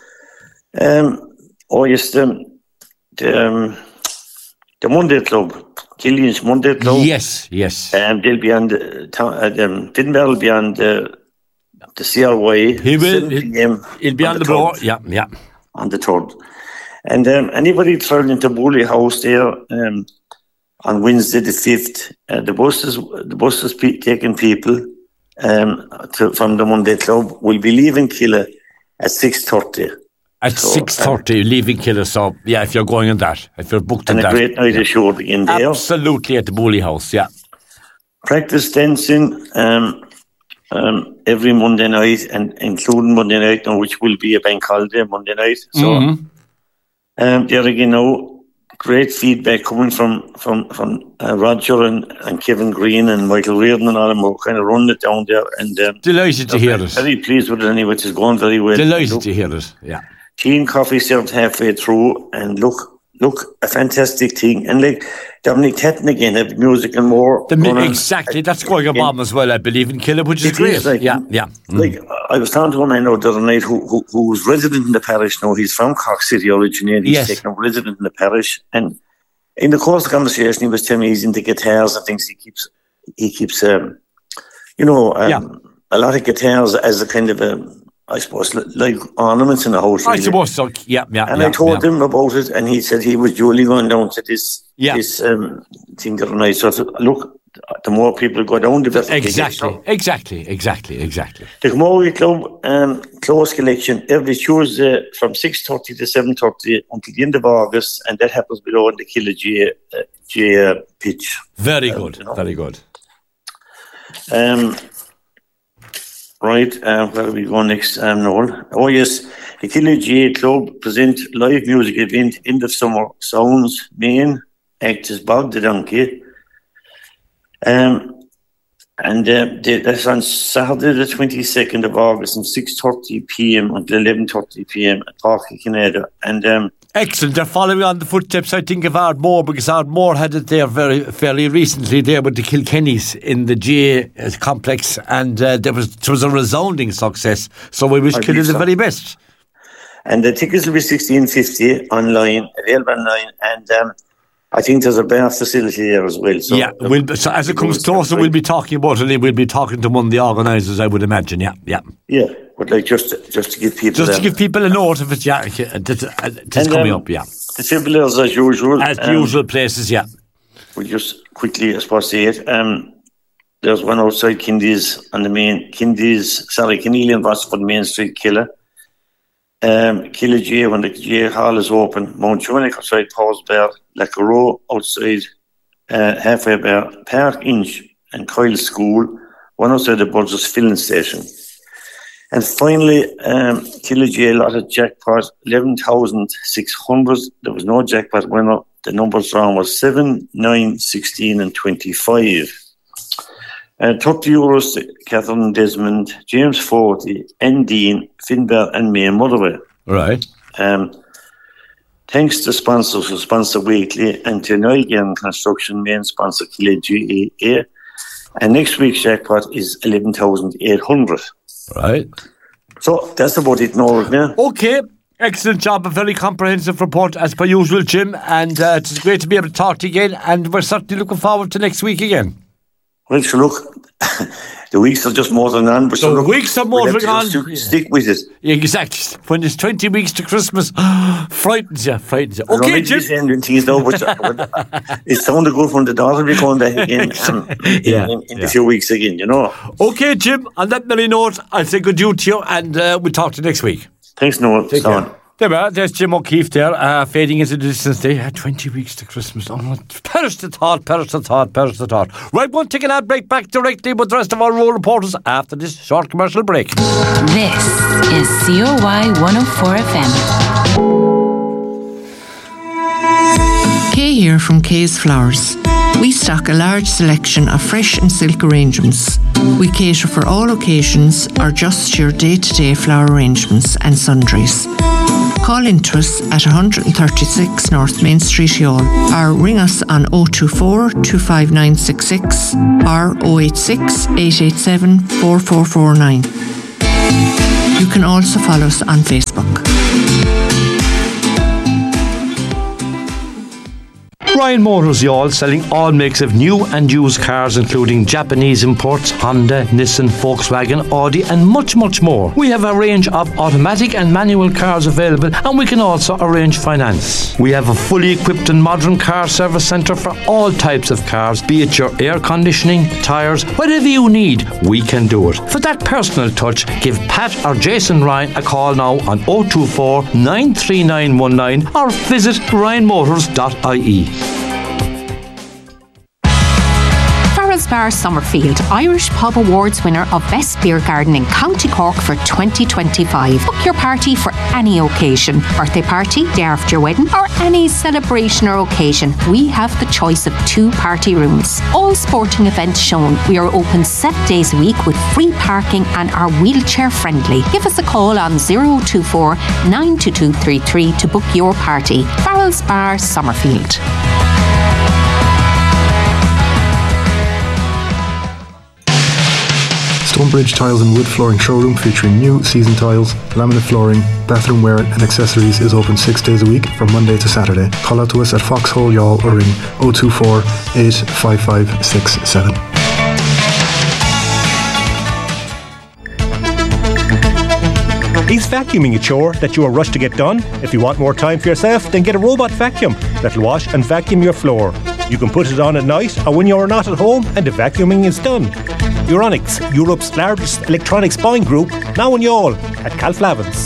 J: Um, oh yes, the the, um, the Monday Club, Killian's Monday Club.
A: Yes, yes.
J: Um, they'll be on the town. Uh, um, Finbar will be on the. The C R Y.
A: He will. He'll, he'll be on, on the floor. Yeah, yeah.
J: On the third. And um, anybody travelling to Bully House there um, on Wednesday the fifth, uh, the buses, the buses pe- taking people um, to, from the Monday Club will be leaving Killa at six thirty.
A: At so, six thirty, um, leaving Killa. So yeah, if you're going on that, if you're booked on
J: and
A: that,
J: and a great night
A: yeah.
J: assured in there.
A: Absolutely at the Bully House. Yeah.
J: Practice dancing. Um, Um, every Monday night, and including Monday night now, which will be a bank holiday Monday night. So,
A: mm-hmm.
J: um, there again now, great feedback coming from from from uh, Roger and, and Kevin Green and Michael Reardon and all of them were kind of running it down there. And um,
A: delighted to hear it.
J: Very pleased with it anyway, which is going very well.
A: Delighted
J: look,
A: to hear it. Yeah.
J: Tea and coffee served halfway through, and look. Look, a fantastic thing. And like Dominic Tetton again, have music and more.
A: The, exactly, on. That's going a bomb as well, I believe, in Killa, which is
J: it
A: great.
J: Is like,
A: yeah, yeah.
J: Like, mm. I was talking to one I know the other night who, who who's resident in the parish now. He's from Cork City originally. He's
A: yes.
J: taken up resident in the parish. And in the course of the conversation, he was telling me he's into guitars and things. He keeps, he keeps, um, you know, um,
A: yeah.
J: a lot of guitars as a kind of a, I suppose, like ornaments in the house. Really.
A: I suppose so, yeah, yeah.
J: And
A: yeah,
J: I told
A: yeah.
J: him about it, and he said he was duly going down to this
A: yeah.
J: this um, thing the other night. So I said, look, the more people go down, the better.
A: Exactly, so, exactly, exactly, exactly.
J: The Camogie Club um, close collection every Tuesday from six thirty to seven thirty until the end of August, and that happens below the Killa G, uh, G uh, pitch.
A: Very
J: um,
A: good,
J: you know.
A: very good.
J: Um. Right, uh, where are we going next, um, Noel? Oh, yes, the Killa G A Club present live music event End of Summer Sounds. Main act is Bob the Donkey. Um, and uh, that's on Saturday the twenty-second of August from six thirty p.m. until eleven thirty p.m. at Park Canada. And um,
A: excellent. They're following on the footsteps, I think, of Ardmore, because Ardmore had it there very fairly recently there with the Kilkennys in the G A complex, and uh, there was it was a resounding success. So we wish Killa the very best.
J: And the tickets will be sixteen fifty online, available online, and um, I think there's a bar facility there as well. So
A: yeah, we'll, so as it comes closer, we'll be talking about it. We'll be talking to one of the organisers, I would imagine. Yeah, yeah,
J: yeah. But like just, just to give people,
A: just
J: um,
A: to give people a note of it. Yeah, it's, it's coming um, up. Yeah,
J: the defibrillators as usual,
A: as
J: um,
A: usual places. Yeah,
J: we'll just quickly, I suppose, say it. Um, there's one outside Kindy's on the main Kindy's. Sorry, Keneally and Rossford Main Street, Killa. Um, Killa G A, when the G A Hall is open, Mount Junic outside Paul's Bar, Lacaro outside uh, Halfway Bar, Park Inch and Kyle School, one outside the Burgess Filling Station. And finally, um, Killa G A lot of jackpot, eleven thousand six hundred. There was no jackpot winner. The numbers wrong was seven, nine, sixteen and twenty-five. Uh, thirty euros to Catherine Desmond, James forty, N. Dean, Finbar and May Motherwell.
A: Right.
J: Um, thanks to sponsors who sponsor weekly and to Niall Construction, main sponsor Killa G A. And next week's jackpot is eleven thousand eight hundred.
A: Right.
J: So that's about it now, yeah.
A: Okay. Excellent job, a very comprehensive report as per usual, Jim. And uh, it's great to be able to talk to you again. And we're certainly looking forward to next week again.
J: Well, so look, the weeks are just motoring on. But
A: the
J: so look,
A: weeks are motoring on.
J: Yeah. Stick with it.
A: Yeah, exactly. When there's twenty weeks to Christmas, frightens you, frightens you. Okay, Jim.
J: I'm things now, but it sounded good when the daughter will be coming back again um,
A: yeah,
J: in, in, in
A: yeah.
J: a few weeks again, you know.
A: Okay, Jim, on that merry note, I'll say good due to you and uh, we'll talk to you next week.
J: Thanks, Noel. Son.
A: There we are. There's Jim O'Keefe there, uh, fading into the distance. They had twenty weeks to Christmas. Oh, perish the thought, perish the thought, perish the thought. Right, we'll take an ad break back directly with the rest of our role reporters after this short commercial break.
K: This is C O Y one oh four F M.
L: Kay here from Kay's Flowers. We stock a large selection of fresh and silk arrangements. We cater for all occasions or just your day-to-day flower arrangements and sundries. Call into us at one thirty-six North Main Street, Youghal, or ring us on oh two four, two five nine six six or oh eight six, eight eight seven, four four four nine. You can also follow us on Facebook.
A: Ryan Motors, y'all, selling all makes of new and used cars, including Japanese imports, Honda, Nissan, Volkswagen, Audi, and much, much more. We have a range of automatic and manual cars available, and we can also arrange finance. We have a fully equipped and modern car service centre for all types of cars, be it your air conditioning, tyres, whatever you need, we can do it. For that personal touch, give Pat or Jason Ryan a call now on oh two four, nine three nine one nine or visit ryan motors dot I E.
M: Farrell's Bar Summerfield, Irish Pub Awards winner of Best Beer Garden in County Cork for twenty twenty-five. Book your party for any occasion, birthday party, day after your wedding, or any celebration or occasion. We have the choice of two party rooms. All sporting events shown. We are open seven days a week with free parking and are wheelchair friendly. Give us a call on oh two four, nine two two three three to book your party. Farrell's Bar Summerfield.
N: Stonebridge Tiles and Wood Flooring Showroom featuring new season tiles, laminate flooring, bathroom wear and accessories is open six days a week from Monday to Saturday. Call out to us at Foxhole Youghal or ring oh two four, eight five five six seven.
F: Is vacuuming a chore that you are rushed to get done? If you want more time for yourself, then get a robot vacuum that'll wash and vacuum your floor. You can put it on at night or when you're not at home and the vacuuming is done. Euronics, Europe's largest electronics buying group, now in Youghal at Calflavins.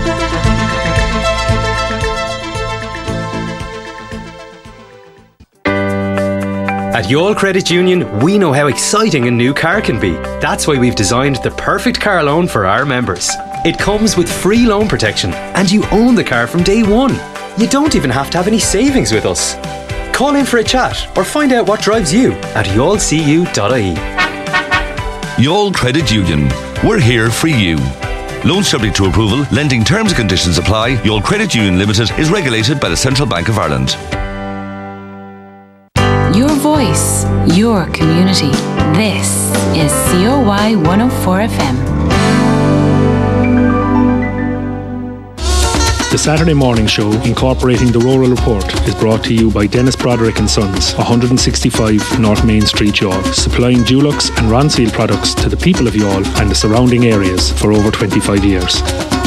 G: At Youghal Credit Union, we know how exciting a new car can be. That's why we've designed the perfect car loan for our members. It comes with free loan protection and you own the car from day one. You don't even have to have any savings with us. Call in for a chat or find out what drives you at youghal c u dot I E.
E: Youghal Credit Union. We're here for you. Loan subject to approval, lending terms and conditions apply. Youghal Credit Union Limited is regulated by the Central Bank of Ireland.
K: Your voice, your community. This is C O Y one oh four F M.
I: The Saturday Morning Show, incorporating the Rural Report, is brought to you by Dennis Broderick and Sons, one sixty-five North Main Street, Youghal, supplying Dulux and Ronseal products to the people of Youghal and the surrounding areas for over twenty-five years.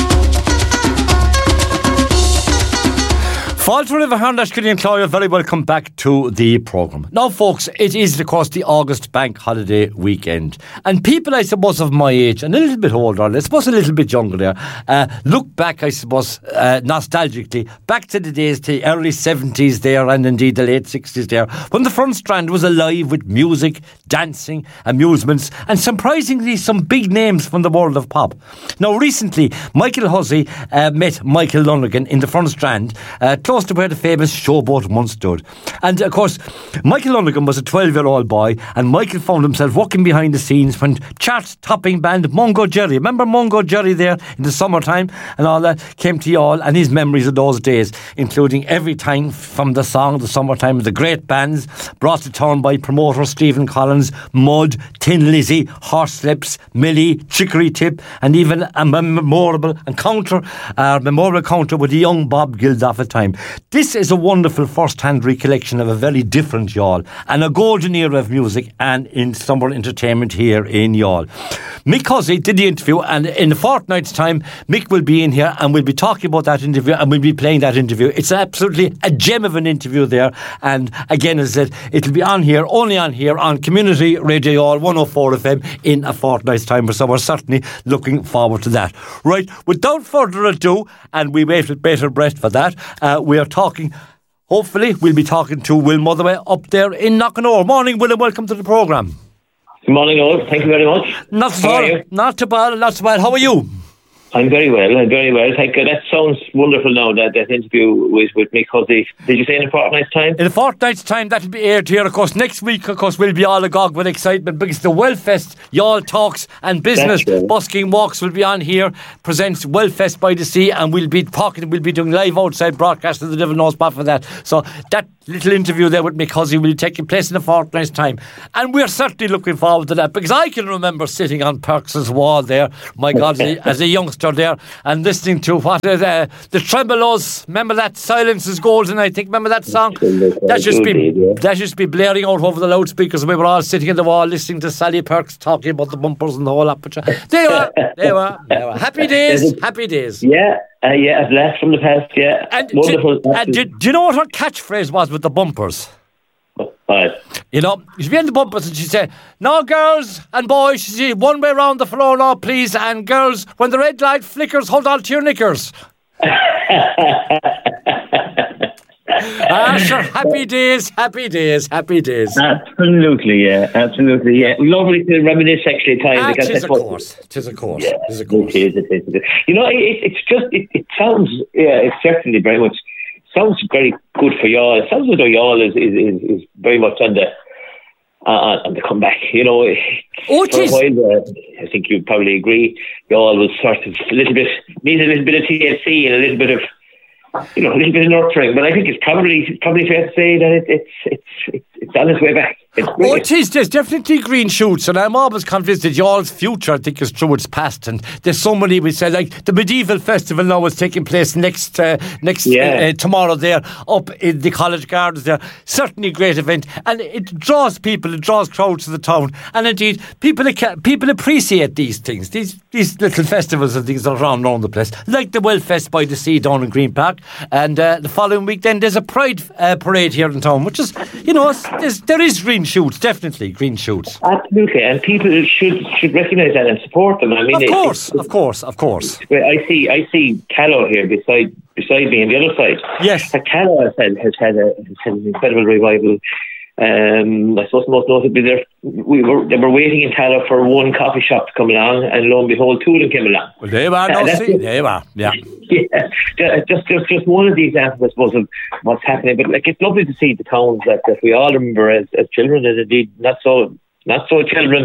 A: Falter River Harnash Killian Clyle, very welcome back to the programme. Now folks, it is of course the August bank holiday weekend, and people I suppose of my age and a little bit older, I suppose a little bit younger there, uh, look back I suppose uh, nostalgically back to the days, the early seventies there and indeed the late sixties there, when the front strand was alive with music, dancing, amusements and surprisingly some big names from the world of pop. Now recently Michael Hussey uh, met Michael Lonergan in the front strand, uh, close to where the famous Showboat once stood. And of course, Michael Lonergan was a twelve-year-old boy, and Michael found himself working behind the scenes when chart-topping band Mungo Jerry, remember Mungo Jerry there in the summertime and all that, came to Youghal, and his memories of those days, including every time from the song The Summertime, the great bands brought to town by promoter Stephen Collins, Mud, Tin Lizzy, Horselips, Millie, Chicory Tip, and even a memorable encounter, uh, memorable encounter with the young Bob Geldof at the time. This is a wonderful first-hand recollection of a very different Youghal and a golden era of music and in summer entertainment here in Youghal. Mick Hussey did the interview, and in a fortnight's time, Mick will be in here and we'll be talking about that interview and we'll be playing that interview. It's absolutely a gem of an interview there. And again, as I said, it'll be on here, only on here, on Community Radio Youghal one oh four F M in a fortnight's time or so. We're certainly looking forward to that. Right, without further ado, and we wait with bated breath for that, uh, we are talking, hopefully, we'll be talking to Will Motherway up there in Knockanore. Morning, Will, and welcome to the programme.
O: Good morning, all. Thank you very much.
A: Not too bad. Not too bad. Not too bad. How are you?
O: I'm very well. I'm very well. Thank you. That sounds wonderful now, that, that interview with, with Mick Hussey. Did you say in a fortnight's time?
A: In a fortnight's time, that'll be aired here. Of course, next week, of course, we'll be all agog with excitement because the Wellfest, Youghal Talks and Business Busking Walks will be on here. Presents Wellfest by the Sea, and we'll be talking, we'll be doing live outside broadcast of the Devil Knows Spot for that. So that little interview there with Mick Hussey will take place in a fortnight's time. And we're certainly looking forward to that because I can remember sitting on Perks's wall there, my God, as a, as a youngster there, and listening to what is, uh, the Tremolos. Remember that Silence is Golden, I think. Remember that song? That just be that just be blaring out over the loudspeakers, and we were all sitting in the wall listening to Sally Perks talking about the bumpers and the whole lot. They were, they were, they were happy days, happy days.
O: Yeah, uh, yeah, a blast from the past. Yeah,
A: and
O: wonderful.
A: Do, and do, do you know what her catchphrase was with the bumpers?
O: Right.
A: You know, she'd be in the bumpers and she'd say, "No, girls and boys, she'd say, one way round the floor now, please. And girls, when the red light flickers, hold on to your knickers." Ah, sure. Happy days, happy days, happy days.
O: Absolutely, yeah, absolutely, yeah. Lovely to reminisce actually time.
A: Ah,
O: because
A: tis, of course, tis of course,
O: yeah,
A: tis of course.
O: It is, it is, it is. You know, it, it's just, it, it sounds, yeah, it's certainly very much, sounds very good for Youghal. It sounds as though Youghal is, is, is, is very much on the uh, on the comeback. You know,
A: oh, it
O: for
A: is.
O: a while, uh, I think you'd probably agree, Youghal was sort of a little bit, needed a little bit of T L C and a little bit of, you know, a little bit of nurturing. But I think it's probably probably fair to say that it, it's it's it's it's on its way back.
A: Oh, it is. There's definitely green shoots, and I'm always convinced that Youghals' future, I think, is through its past. And there's so many, we say, like the medieval festival now is taking place next uh, next
O: yeah.
A: uh, uh, tomorrow there, up in the College Gardens there. Certainly a great event, and it draws people, it draws crowds to the town. And indeed, people people appreciate these things, these these little festivals and things that are around, around the place, like the Wellfest by the Sea down in Green Park. And uh, the following week, then there's a Pride uh, parade here in town, which is, you know, there's, there is green shoots, definitely green shoots.
O: Absolutely, and people should should recognise that and support them. I mean,
A: of
O: it,
A: course,
O: it,
A: of course, of course.
O: I see, I see Callow here beside beside me on the other side.
A: Yes,
O: Callow has had has had, a, has had an incredible revival. Um, I suppose most notably, there we were they were waiting in Callow for one coffee shop to come along, and lo and behold, two of them came along.
A: Well, they were, no, see, they were, yeah.
O: Yeah, just, just just one of the examples, I suppose, of what's happening. But like, it's lovely to see the towns that, that we all remember as, as children, and indeed not so not so children,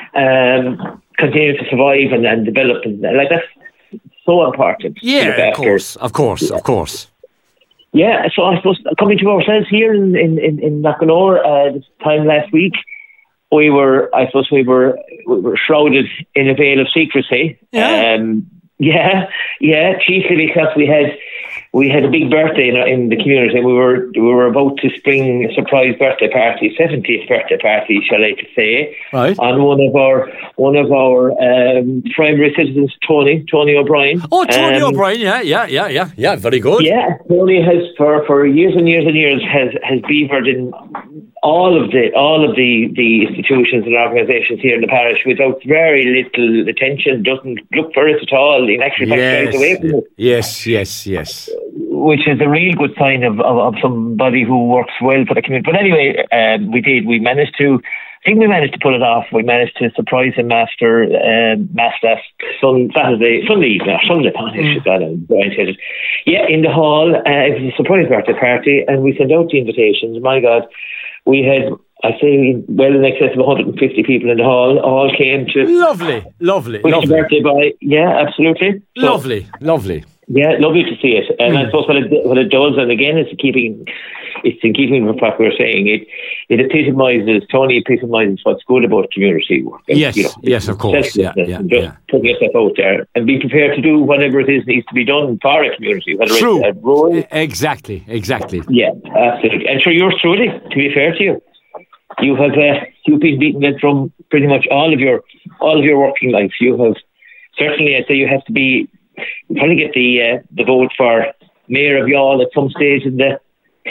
O: um, continue to survive and, and develop, and like that's so important.
A: Yeah, of course, of course, yeah. of course.
O: Yeah, so I suppose coming to ourselves here in in in, in Knockanore, uh, this time last week, we were, I suppose, we were we were shrouded in a veil of secrecy.
A: Yeah.
O: Um, Yeah, yeah, chiefly because we had we had a big birthday in, in the community. We were we were about to spring a surprise birthday party, seventieth birthday party, shall I say?
A: Right.
O: On one of our one of our um, primary citizens, Tony Tony O'Brien.
A: Oh, Tony
O: um,
A: O'Brien, yeah, yeah, yeah, yeah, yeah, very good.
O: Yeah, Tony has for, for years and years and years has has beavered in all of the all of the, the institutions and organisations here in the parish without very little attention. Doesn't look for it at all. In actual fact,
A: yes,
O: straight away from it.
A: yes, yes, yes.
O: Which is a real good sign of, of, of somebody who works well for the community. But anyway, um, we did. We managed to. I think we managed to pull it off. We managed to surprise him after um, mass last sun, Saturday, Sunday evening, Sunday morning. Mm. Yeah, in the hall. Uh, it was a surprise birthday party, and we sent out the invitations. My God, we had, I say, well in excess of one hundred fifty people in the hall. All came to
A: lovely, lovely,
O: wish
A: lovely.
O: the birthday boy. Yeah, absolutely.
A: So, lovely, lovely.
O: Yeah, lovely to see it. And mm. I suppose what it, what it does, and again, it's keeping, it's in keeping with what we were saying. It it epitomises, Tony epitomises what's good about community work. And,
A: yes, you know, yes, of course. Yeah, yeah,
O: just
A: yeah.
O: putting yourself out there and be prepared to do whatever it is needs to be done for a community. Whether
A: True.
O: It's a role.
A: Exactly, exactly.
O: Yeah, absolutely. And sure, yours truly, to be fair to you, you have uh, you've been beating it from pretty much all of your all of your working life. You have certainly, I'd say, you have to be. You probably get the uh, the vote for mayor of Youghal at some stage in the.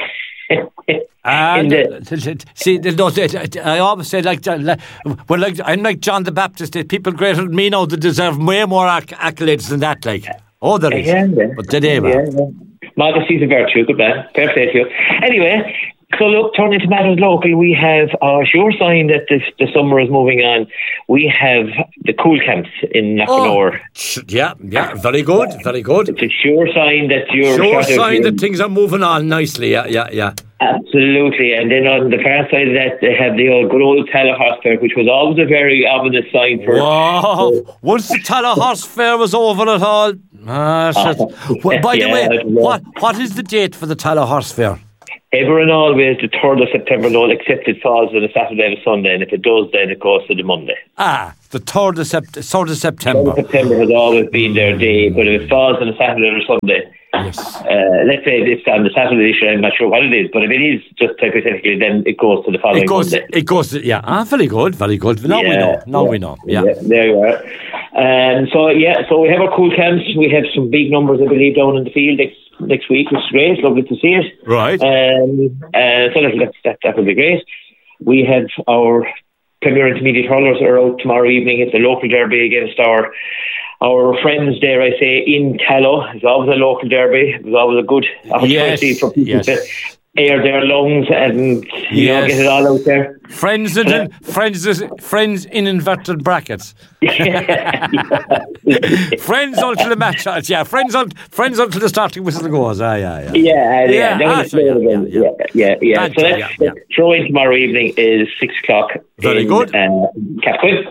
A: And the, see, no, I always say like, like, well, like I'm like John the Baptist. There's people greater than me now that deserve way more acc- accolades than that. Like, oh, there is.
O: Yeah, yeah.
A: But today, man.
O: Yeah, yeah. Modesty's a virtue. Good man. Fair play to you. Anyway. So look, turning to matters local, we have a sure sign that the, the summer is moving on. We have the cool camps in Knockanore.
A: Oh, yeah, yeah, very good, very good.
O: It's a sure sign that you're...
A: Sure sign that things are moving on nicely, yeah, yeah, yeah.
O: Absolutely. And then on the far side of that, they have the old good old Tallaght Horse Fair, which was always a very ominous sign for...
A: Wow! Uh, Once the Tallaght Horse Fair was over at all... Ah, shit. Well, by yeah, the way, what what is the date for the Tallaght Horse Fair?
O: Ever and always the third of September, no, except it falls on a Saturday and a Sunday, and if it does, then it goes to the Monday.
A: Ah, the third of, sept- third of September.
O: third of September has always been their day, but if it falls on a Saturday or a Sunday,
A: yes.
O: uh, let's say it's on the Saturday issue, I'm not sure what it is, but if it is just hypothetically, then it goes to the following
A: it goes,
O: Monday.
A: It goes to, yeah, ah, very good, very good. Now yeah, we know, now
O: yeah,
A: we know, yeah.
O: yeah. There you are. Um, so, yeah, so we have our cool camps, we have some big numbers, I believe, down in the field next, next week, which is great, lovely to see it.
A: Right.
O: Um, uh, so that, that, that will be great. We have our Premier Intermediate Hurlers are out tomorrow evening. It's a local derby against our our friends, dare I say, in Tallow. It's always a local derby. It's always a good opportunity
A: yes,
O: for people
A: yes.
O: to air their lungs and you
A: yes.
O: know, get it all out there.
A: Friends in, uh, friends, friends in inverted brackets.
O: yeah, yeah.
A: Friends until the match. Yeah, friends, un, friends until the starting whistle goes. Ah, yeah, yeah.
O: Yeah, yeah.
A: yeah,
O: yeah,
A: ah, so yeah, yeah,
O: yeah, yeah, yeah. So that's
A: yeah, yeah.
O: throw in tomorrow evening is six o'clock.
A: Very
O: in,
A: good.
O: Uh, Capquin.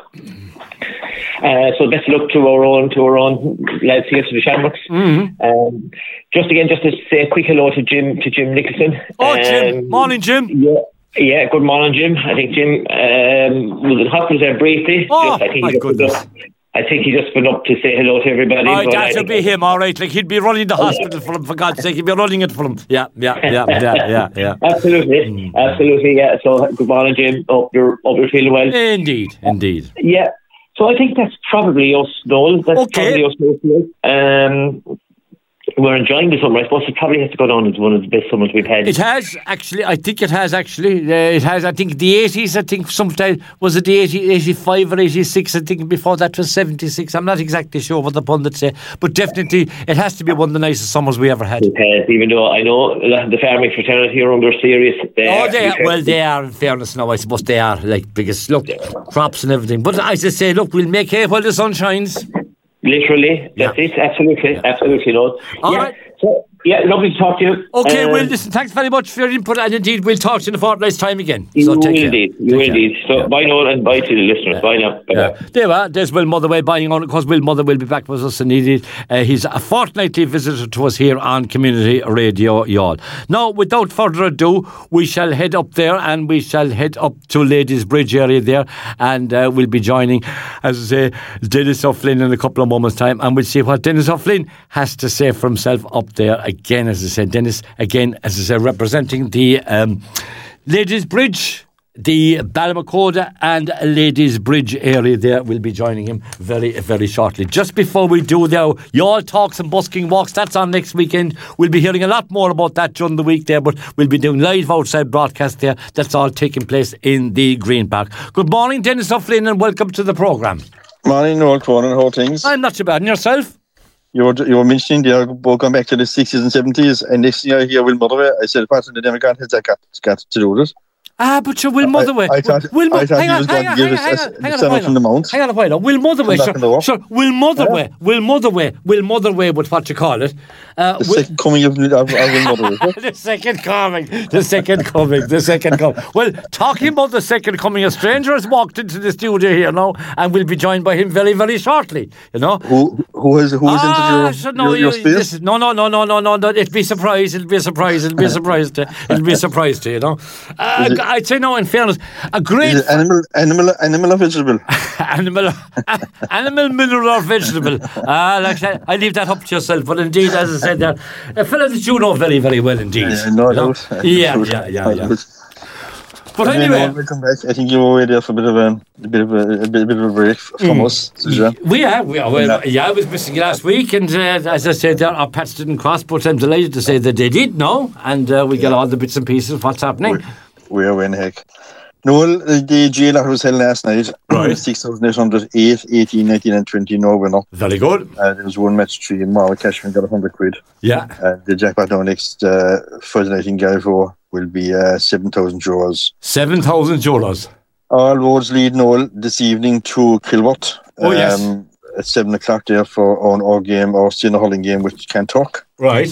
O: Uh, so best of luck to our own to our own lads here to the Shamrocks.
A: Mm-hmm.
O: Um, just again, just to say a quick hello to Jim to Jim Nicholson.
A: Oh,
O: um,
A: Jim, morning, Jim.
O: Yeah, yeah. Good morning, Jim. I think Jim um, was in hospital there briefly.
A: Oh,
O: just, I think
A: my goodness.
O: Up, I think he just went up to say hello to everybody.
A: Oh, that would be him, all right. Like he'd be running the hospital for him, for God's sake. He'd be running it for him. Yeah, yeah, yeah, yeah, yeah, yeah.
O: Absolutely, mm. absolutely. Yeah. So good morning, Jim. Hope you're hope you're feeling well.
A: Indeed, indeed.
O: Yeah. So I think that's probably us, Noel. That's
A: okay.
O: probably us mostly. Um, we're enjoying the summer. I suppose it probably has to go down as one of the best summers we've had.
A: It has, actually. I think it has, actually. Uh, it has, I think, the eighties, I think, sometime, was it the eighty, eighty-five or eighty-six? I think before that was seventy-six. I'm not exactly sure what the pundits say, but definitely it has to be one of the nicest summers we ever had.
O: It has, even though I know the farming fraternity are under serious... They
A: oh,
O: are,
A: they are. Well, they are, in fairness now, I suppose they are, like, because, look, crops and everything. But as I say, look, we'll make hay while the sun shines.
O: Literally, that's yeah. it, absolutely, yeah. absolutely, no.
A: All
O: yeah.
A: right.
O: So, yeah, lovely to talk to you.
A: Okay,
O: um,
A: well, listen, thanks very much for your input, and indeed, we'll talk to you in a fortnight's time again.
O: You
A: so
O: will
A: take
O: indeed,
A: care.
O: you will
A: take
O: indeed. So, yeah. bye now, and bye to the listeners. Yeah. Bye now. Bye
A: yeah.
O: bye.
A: There we are. There's Will Motherwell buying on it, because Will Mother will be back with us, and he, uh, he's a fortnightly visitor to us here on Community Radio Youghal. Now, without further ado, we shall head up there, and we shall head up to Ladies Bridge area there, and uh, we'll be joining, as I say, Dennis O'Flynn in a couple of moments' time, and we'll see what Dennis O'Flynn has to say for himself up there again, as I said. Dennis, again, as I say, representing the um, Ladies Bridge, the Ballamacoda and Ladies Bridge area there, will be joining him very, very shortly. Just before we do the Youghal Talks and Busking Walks, that's on next weekend. We'll be hearing a lot more about that during the week there, but we'll be doing live outside broadcast there. That's all taking place in the Green Park. Good morning, Dennis O'Flynn, and welcome to the programme.
P: Morning, Noel Cronin, how things?
A: I'm not too bad. And yourself?
P: You were, you were mentioning there, both going back to the sixties and seventies, and next thing I hear Will Motherwell, I said, apart from the Democrat, has that got, got to do with it?
A: Ah, but you will Motherway.
P: I, I thought,
A: will,
P: I thought
A: hang
P: he
A: on,
P: was
A: hang
P: going
A: on,
P: to give
A: hang
P: us
A: on,
P: a
A: hang on,
P: seven
A: hang
P: from the mount.
A: Hang on a while. Will Motherway, sure, sure. Will Motherway, Will Motherway, Will Motherway with what you call it.
P: Uh, the will, second coming of, of, of Will Motherway.
A: The second coming, the second coming, the second coming. Well, talking about the second coming, a stranger has walked into the studio here now, and we'll be joined by him very, very shortly. You know
P: who who is who is
A: ah,
P: into your,
A: no,
P: your, your
A: you,
P: space?
A: This, no, no, no, no, no, no. It'll be a surprise. It'll be a surprise. It'll be a surprise. To, it'll be a surprise to you. Know. Uh, it, I'd say no. In fairness, a great
P: is it animal, animal, animal or vegetable?
A: animal, animal, mineral or vegetable. Ah, uh, like I, I leave that up to yourself. But indeed, as I said, there, a fella that you know very, very well indeed.
P: Yeah, no,
A: you know? yeah, yeah, yeah, yeah. But
P: and
A: anyway,
P: then, welcome back. I think you were away there for a bit of a, a bit of a, a, bit, a bit of a break from mm. us. So,
A: we are, we are. Well, yeah, I was missing last week, and uh, as I said, there, our paths didn't cross. But I'm delighted to say that they did know, and uh, we yeah. get all the bits and pieces of what's happening.
P: We, we are in heck. Noel, the G L was held last night. Right. six thousand eight hundred eight, eighteen, nineteen, and twenty. No winner.
A: Very good.
P: Uh, there was one match three in Marla Cashman got one hundred quid.
A: Yeah.
P: Uh, the jackpot now next uh, Friday night in Galvo will be uh, seven thousand euros.
A: seven thousand euros.
P: All roads lead, Noel, this evening to Kilworth.
A: Oh, um, yes.
P: At seven o'clock there for on our game, our senior hurling game with Kanturk.
A: Right.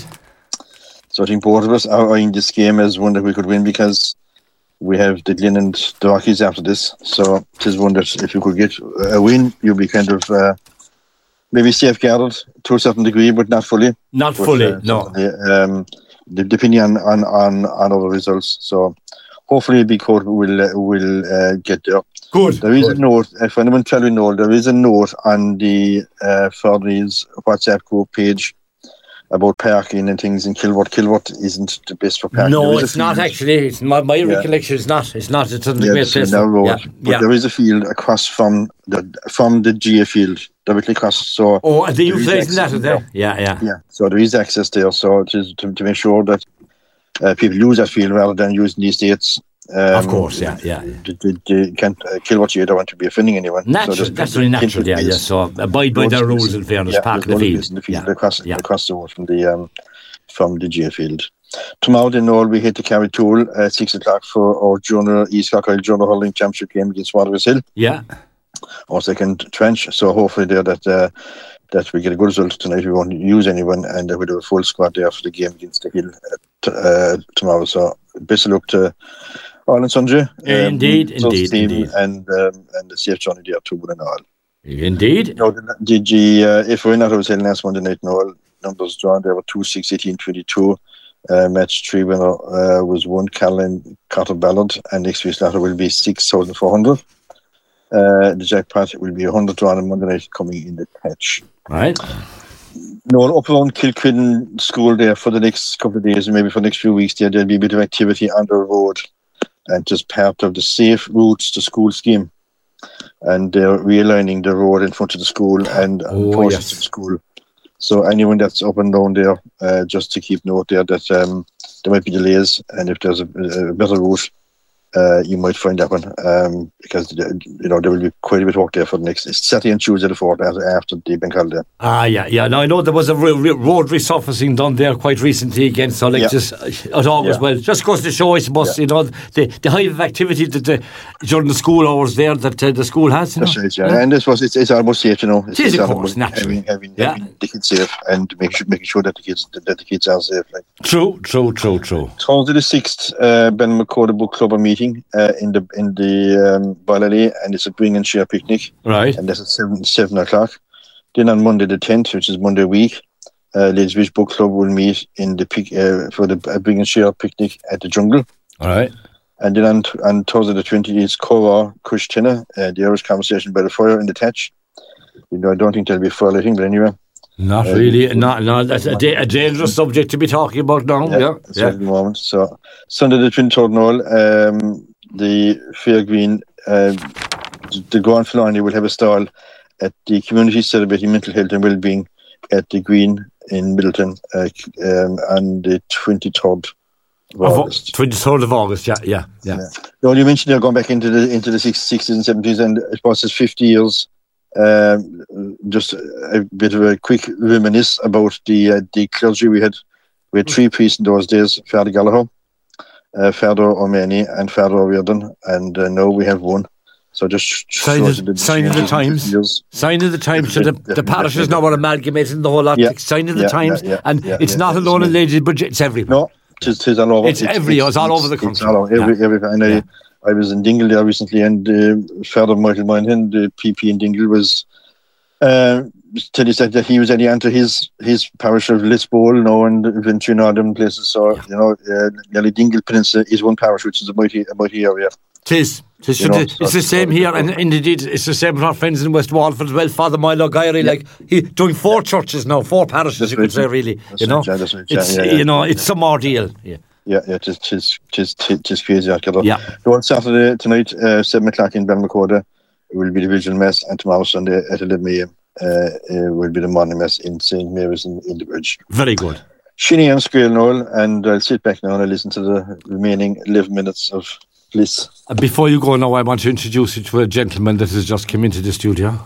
P: So I think both of us are eyeing this game as one that we could win because we have the Glen and the Rockies after this. So it is one that if you could get a win, you'll be kind of uh, maybe safeguarded to a certain degree, but not fully.
A: Not
P: but,
A: fully,
P: uh,
A: no.
P: Um, depending on, on, on, on other results. So hopefully Big Court will uh, will uh, get there.
A: Good.
P: There is
A: Good.
P: a note, if anyone tell you know, there is a note on the uh, Fernie's WhatsApp group page about parking and things in Kilworth. Kilworth isn't the best for parking.
A: No, it's not actually. It's my, my yeah. recollection is not. It's not. It's not
P: yeah,
A: a great place.
P: Road,
A: yeah.
P: But
A: yeah.
P: there is a field across from the from the G A field, directly across. So
A: oh, are they utilising that? Are there? Yeah, yeah,
P: yeah. So there is access there. So it is to, to make sure that uh, people use that field rather than using the estates. Um,
A: of course, yeah, yeah.
P: The, the, the can't uh, Kilworth. You don't want to be offending anyone.
A: Natural, so that's really natural. Yeah, yeah. So abide by their rules in fairness.
P: Yeah,
A: park in the field.
P: In the field
A: yeah.
P: across
A: yeah.
P: across the road from the um, from the G A field. Tomorrow, then, all we hit the Carrytool at six o'clock for our junior East Cockle Junior Hurling Championship game against Waterville Hill.
A: Yeah.
P: Our second trench. So hopefully there that uh, that we get a good result tonight. We won't use anyone, and uh, we'll do a full squad there for the game against the Hill uh, uh, tomorrow. So best of luck to all and sundry. Um,
A: indeed, indeed, indeed.
P: And um, and the safe journey there to one and all.
A: Indeed.
P: No, the G, uh, if we're not, I was saying last Monday night, no numbers drawn. There were two, six, eighteen, twenty-two. Uh, match three winner uh, was one Caroline Carter Ballard, and next week's latter will be six thousand four hundred. Uh, the jackpot will be one hundred drawn on Monday night coming in the patch.
A: Right.
P: No, up around Kilquin School there for the next couple of days, and maybe for the next few weeks there, there'll be a bit of activity on the road and just part of the Safe Routes to School scheme. And they're realigning the road in front of the school and
A: oh,
P: portions
A: yes.
P: of the school. So anyone that's up and down there, uh, just to keep note there that um, there might be delays, and if there's a, a better route, uh, you might find that one um, because you know there will be quite a bit of work there for the next it's Saturday and Tuesday the fourth after the bank holiday.
A: Ah, yeah, yeah. Now I know there was a re- re- road resurfacing done there quite recently again. So like yeah. just it all goes yeah. well. Just goes to show, I suppose, yeah. you know, the the hive of activity that the, during the school hours there that uh, the school has. You
P: That's
A: know?
P: right, yeah. yeah. And this was it's, it's almost safe, you know. It's,
A: it is,
P: it's
A: of course, naturally.
P: Having, having,
A: yeah.
P: having the kids safe and make sure, making sure that the kids that the kids are safe. Like.
A: True, true, true, true.
P: Thursday the sixth, uh, Ben McCorda Book Club are meeting uh, in the in the um, Ballally, and it's a bring and share picnic.
A: Right.
P: And that's at seven seven o'clock. Then on Monday the tenth, which is Monday week, uh, Ladies Beach Book Club will meet in the pic, uh, for the uh, bring and share picnic at the Jungle.
A: All right.
P: And then on, on Thursday the twentieth is Cora Cushtina, uh, the Irish Conversation by the Fire in the Thatch. You know, I don't think there'll be fire lighting, but anyway.
A: Not uh, really. Not, not, that's a, da- a dangerous subject to be talking about now. Yeah. yeah.
P: That's yeah. Right at the moment. So, Sunday the twenty-third, Noel, um, the Fair Green, uh, the Grand Filani will have a stall at the Community Celebrating Mental Health and Wellbeing at the Green in Middleton uh, um, on the twenty-third of August.
A: twenty-third of August, yeah, yeah, yeah. yeah.
P: No, you mentioned they're going back into the into the sixties and seventies, and I suppose it's fifty years. Um, just a bit of a quick reminisce about the uh, the clergy we had. We had three priests in those days, Father Gallagher, uh, Ferdo O'Many and Ferdo O'Riordan, and uh, now we have one. So just
A: sign of the, sign of the times. Years. Sign of the times. So the, the parishes now are amalgamated in the whole lot. Yeah. Sign of the yeah, times, yeah, yeah, and yeah, it's yeah, not yeah, alone in Ladies Bridge. It's everywhere.
P: No, it's, it's all over.
A: It's, it's every. It's, it's all over the country. It's all over.
P: Every, yeah. every, and I, yeah. I was in Dingle there recently, and uh, Father Michael Moynihan, the P P in Dingle, was uh, tell you that he was adding to his his parish of Lisbol, you know, and eventually in other places. So yeah. you know, uh, nearly Dingle Peninsula is one parish, which is a mighty, a mighty area.
A: It is. It's, you know, it's so, the same here, and, and indeed it's the same with our friends in West Walford as well. Father Milo Guyry, yeah. like he doing four churches now, four parishes, that's you right, could say, really.
P: That's
A: you know,
P: right, right,
A: it's
P: yeah, yeah,
A: you know,
P: yeah,
A: it's some ordeal. Yeah,
P: yeah, yeah. Just, just, just, just crazy.
A: Yeah.
P: So on Saturday tonight, uh, seven o'clock in Balmacoda, it will be the Vigil Mass, and tomorrow Sunday at eleven a.m. Uh, uh, will be the morning mass in Saint Mary's in, in the Bridge.
A: Very good.
P: Shinny and Square Noel, and I'll sit back now and I'll listen to the remaining eleven minutes of bliss.
A: Before you go now, I want to introduce you to a gentleman that has just come into the studio.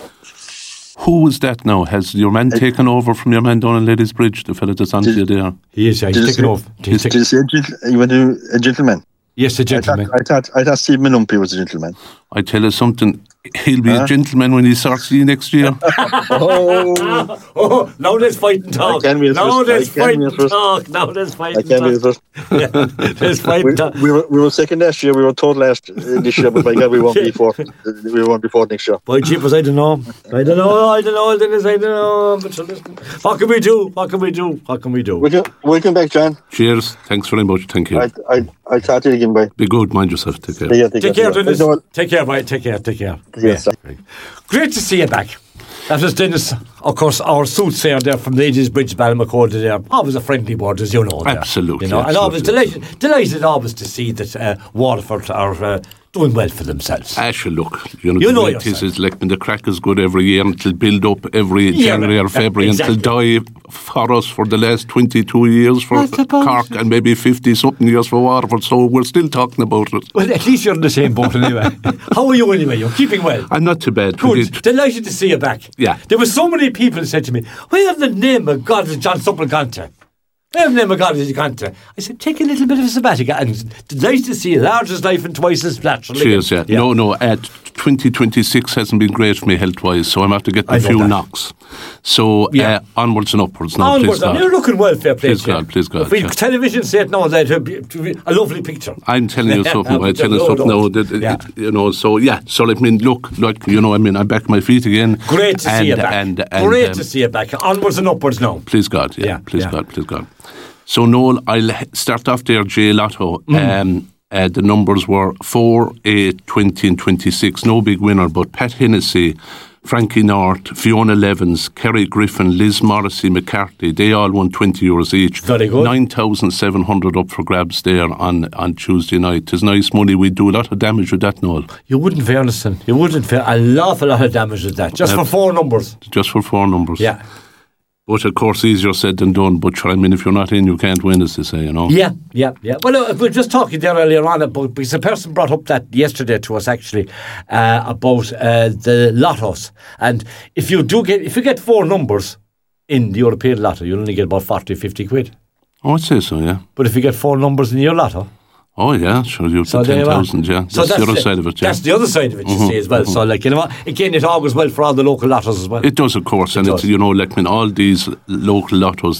Q: Who was that now? Has your man I, taken over from your man down in Ladies Bridge, the fellow that's on to you there?
A: He is, yeah, he's taken over.
P: He's taken over. You went to a gentleman?
A: Yes, a gentleman.
P: I thought, I thought, I thought Steve Minumpi was a gentleman.
Q: I tell you something, he'll be huh? a gentleman when he starts you next year.
A: oh, oh, now there's fighting talk. Now there's fighting talk. Now there's fighting talk. yeah, there's fighting
P: we,
A: talk.
P: We were, we were second last year, we were third last this year, but by God, we won't be fourth. We won't be fourth next year.
A: Boy, cheapers, I don't know. I don't know, I don't know, Dennis, I don't know. But so listen, what can we do? What can we do? What can we do?
P: Welcome, welcome back, John.
Q: Cheers. Thanks very much. Thank you.
P: I, I, I'll talk to you again, bye.
Q: Be good, mind yourself. Take care.
P: Yeah, take,
A: take care,
P: care
A: Dennis. Take care, bye. Take care, take care.
P: Yes,
A: yeah. Great to see you back. That was Dennis, of course, our soothsayer there from Ladies Bridge, Balmacoda there. Always a friendly word, as you know. There.
Q: Absolutely.
A: You know,
Q: absolutely.
A: And always delighted, delighted always to see that uh, Waterford are uh, doing well for themselves.
Q: Actually, look, you know,
A: you
Q: the
A: know
Q: way it is, is like when the crack is good every year and it'll build up every yeah, January or February exactly. and it'll die for us for the last twenty-two years for Cork and maybe fifty-something years for Waterford, so we're still talking about it.
A: Well, at least you're in the same boat anyway. How are you anyway? You're keeping well?
Q: I'm not too bad.
A: Good. Delighted to see you back.
Q: Yeah.
A: There were so many people who said to me, where have the name of God is John Supple gone to? Where have the name of God is he gone to? I said, take a little bit of a sabbatical. And delighted to see you. Large as life and twice as flat.
Q: Cheers, yeah. yeah. No, no, uh, twenty twenty-six hasn't been great for me health-wise, so I'm after getting a few that. knocks. So yeah. uh, onwards and upwards now,
A: onwards
Q: please God.
A: You're looking well, fair play.
Q: Please God, please God.
A: If we yeah. television set now, that would be, be a lovely picture.
Q: I'm telling you something. I'm telling you something now. That, yeah. it, you know, so yeah. So I mean, look, like you know, I mean, I'm back on my feet again.
A: Great to
Q: and,
A: see you back.
Q: And, and,
A: great
Q: um,
A: to see you back. Onwards and upwards now.
Q: Please God, yeah.
A: yeah
Q: please
A: yeah.
Q: God, please God. So Noel, I'll start off there. J Lotto. Mm. Um, uh, the numbers were four, eight, twenty, and twenty-six. No big winner, but Pat Hennessy, Frankie North, Fiona Levens, Kerry Griffin, Liz Morrissey, McCarthy, they all won twenty euros each.
A: Very good.
Q: nine thousand seven hundred up for grabs there on, on Tuesday night. It's nice money. We do a lot of damage with that, Noel.
A: You wouldn't, fairness, you wouldn't fair a lot, a lot of damage with that. Just uh, for four numbers.
Q: Just for four numbers.
A: Yeah.
Q: But of course, easier said than done. But I mean, if you're not in, you can't win, as they say, you know.
A: Yeah, yeah, yeah. Well, uh, we were just talking there earlier on about, because a person brought up that yesterday to us actually uh, about uh, the lottos, and if you do get, if you get four numbers in the European lotto, you'll only get about forty, fifty quid.
Q: Oh, I'd say so, yeah.
A: But if you get four numbers in your lotto.
Q: Oh, yeah, sure, you've got ten thousand, yeah.
A: So
Q: that's,
A: that's
Q: the other
A: the,
Q: side of it, yeah.
A: That's the other side of it, you mm-hmm, see, as well. Mm-hmm. So, like, you know what, again, it augurs well for all the local lottos as well.
Q: It does, of course, it and, it's, you know, like, I mean, all these local lottos,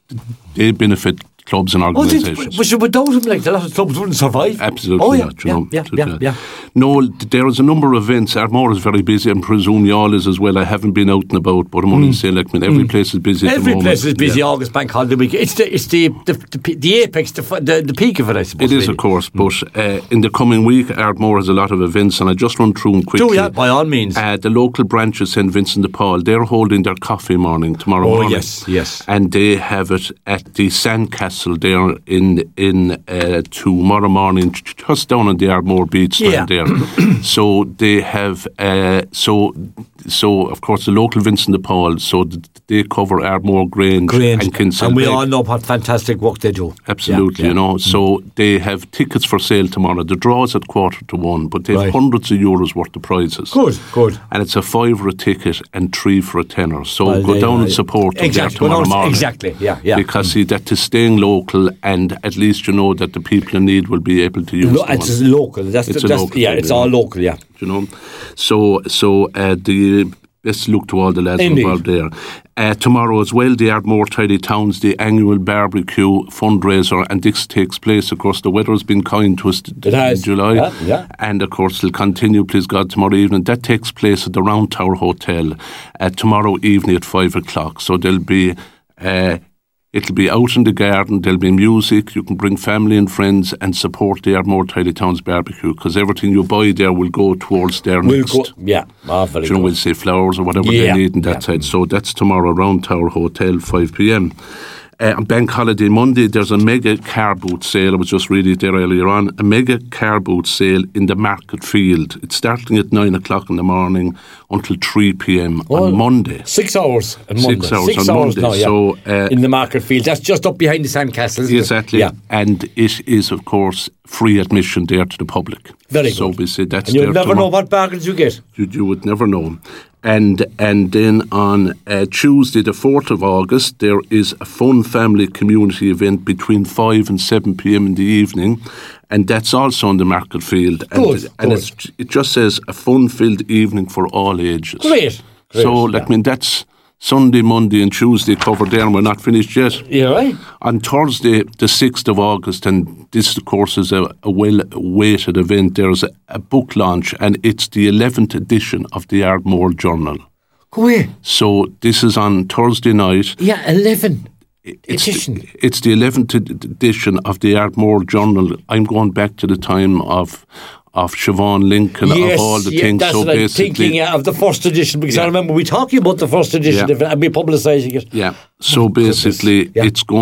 Q: they benefit clubs and organisations.
A: Oh, but without them, like, the lot of clubs wouldn't survive.
Q: Absolutely
A: oh, yeah,
Q: not, you
A: yeah,
Q: know.
A: Yeah, yeah, yeah, yeah.
Q: No, there is a number of events. Ardmore is very busy, and presume y'all is as well. I haven't been out and about, but I'm only mm. saying, like, I mean, every mm. place is busy
A: every
Q: at the moment.
A: Every place is busy, yeah. August Bank Holiday week. It's the it's the the, the, the apex, the, the the peak of it, I suppose.
Q: It is, really. Of course, mm. but uh, in the coming week, Ardmore has a lot of events, and I just run through them quickly.
A: Do yeah, by all means.
Q: Uh, the local branch of Saint Vincent de Paul, they're holding their coffee morning tomorrow
A: oh,
Q: morning.
A: Oh, yes, yes.
Q: And they have it at the Sandcastle there in in uh, tomorrow morning, just down on the Ardmore Beach
A: yeah.
Q: there. So they have, uh, so so of course the local Vincent de Paul, so they cover Ardmore, Grange,
A: Grange
Q: and Kinsale.
A: And we all know what fantastic work they do.
Q: Absolutely, yeah, yeah. you know. So they have tickets for sale tomorrow. The draw is at quarter to one, but they have right. hundreds of euros worth of prizes.
A: Good, good.
Q: And it's a five for a ticket and three for a tenner. So
A: well,
Q: go
A: they,
Q: down
A: uh,
Q: and support them
A: exactly,
Q: there tomorrow
A: down,
Q: morning.
A: Exactly, yeah, yeah.
Q: Because mm. see, that is staying local, and at least you know that the people in need will be able to use
A: Lo-
Q: them.
A: It's local. That's
Q: It's
A: the,
Q: a
A: that's,
Q: local
A: yeah,
Q: thing,
A: it's
Q: you
A: all
Q: know.
A: local, yeah.
Q: You know, so so uh, the best look to all the lads
A: Indeed.
Q: involved there. Uh, tomorrow as well, the Ardmore Tidy Towns, the annual barbecue fundraiser, and this takes place. Of course, the weather's been kind to us t-
A: It has.
Q: in July,
A: Yeah, yeah.
Q: and of course it'll continue, please God, tomorrow evening. That takes place at the Round Tower Hotel uh, tomorrow evening at five o'clock. So there'll be. Uh, It'll be out in the garden, there'll be music, you can bring family and friends and support the Ardmore Tidy Towns barbecue, because everything you buy there will go towards their
A: We'll
Q: next.
A: go, yeah, ah, very
Q: You know,
A: good.
Q: we'll say flowers or whatever
A: Yeah,
Q: they need on that
A: yeah.
Q: side. So that's tomorrow, Round Tower Hotel, five p.m. Uh, on Bank Holiday Monday, there's a mega car boot sale. I was just reading it there earlier on. A mega car boot sale in the Market Field. It's starting at nine o'clock in the morning until three p.m.
A: Oh,
Q: on Monday.
A: Six hours on Monday.
Q: Six hours
A: Six
Q: on
A: hours
Q: Monday.
A: now, yeah.
Q: So, uh,
A: in the Market Field. That's just up behind the Sandcastle, isn't
Q: Exactly.
A: it? Yeah.
Q: And it is, of course, free admission there to the public.
A: Very
Q: so
A: good.
Q: we say that's
A: And you'll
Q: there
A: never
Q: tomorrow.
A: know what bargains you get.
Q: You, you would never know. And and then on uh, Tuesday, the fourth of August, there is a fun family community event between five and seven p.m. in the evening, and that's also on the Market Field. And,
A: Good,
Q: and
A: good.
Q: It's, it just says a fun-filled evening for all ages.
A: Great. Great,
Q: So, like, I mean, that's Sunday, Monday and Tuesday covered there, and we're not finished yet.
A: Yeah, right.
Q: On Thursday, the sixth of August, and this, of course, is a, a well-awaited event, there's a, a book launch, and it's the eleventh edition of the Ardmore Journal.
A: Go away.
Q: So this is on Thursday night.
A: Yeah, eleven
Q: It's
A: edition.
Q: the, it's the eleventh edition of the Ardmore Journal. I'm going back to the time of of Siobhan Lincoln,
A: Yes,
Q: of all the
A: yeah,
Q: things.
A: that's
Q: so
A: what I'm
Q: basically,
A: thinking yeah, of the first edition, because I
Q: Yeah.
A: remember we talking about the first edition
Q: Yeah.
A: of it and we publicising it.
Q: yeah. So basically,
A: Yeah.
Q: it's going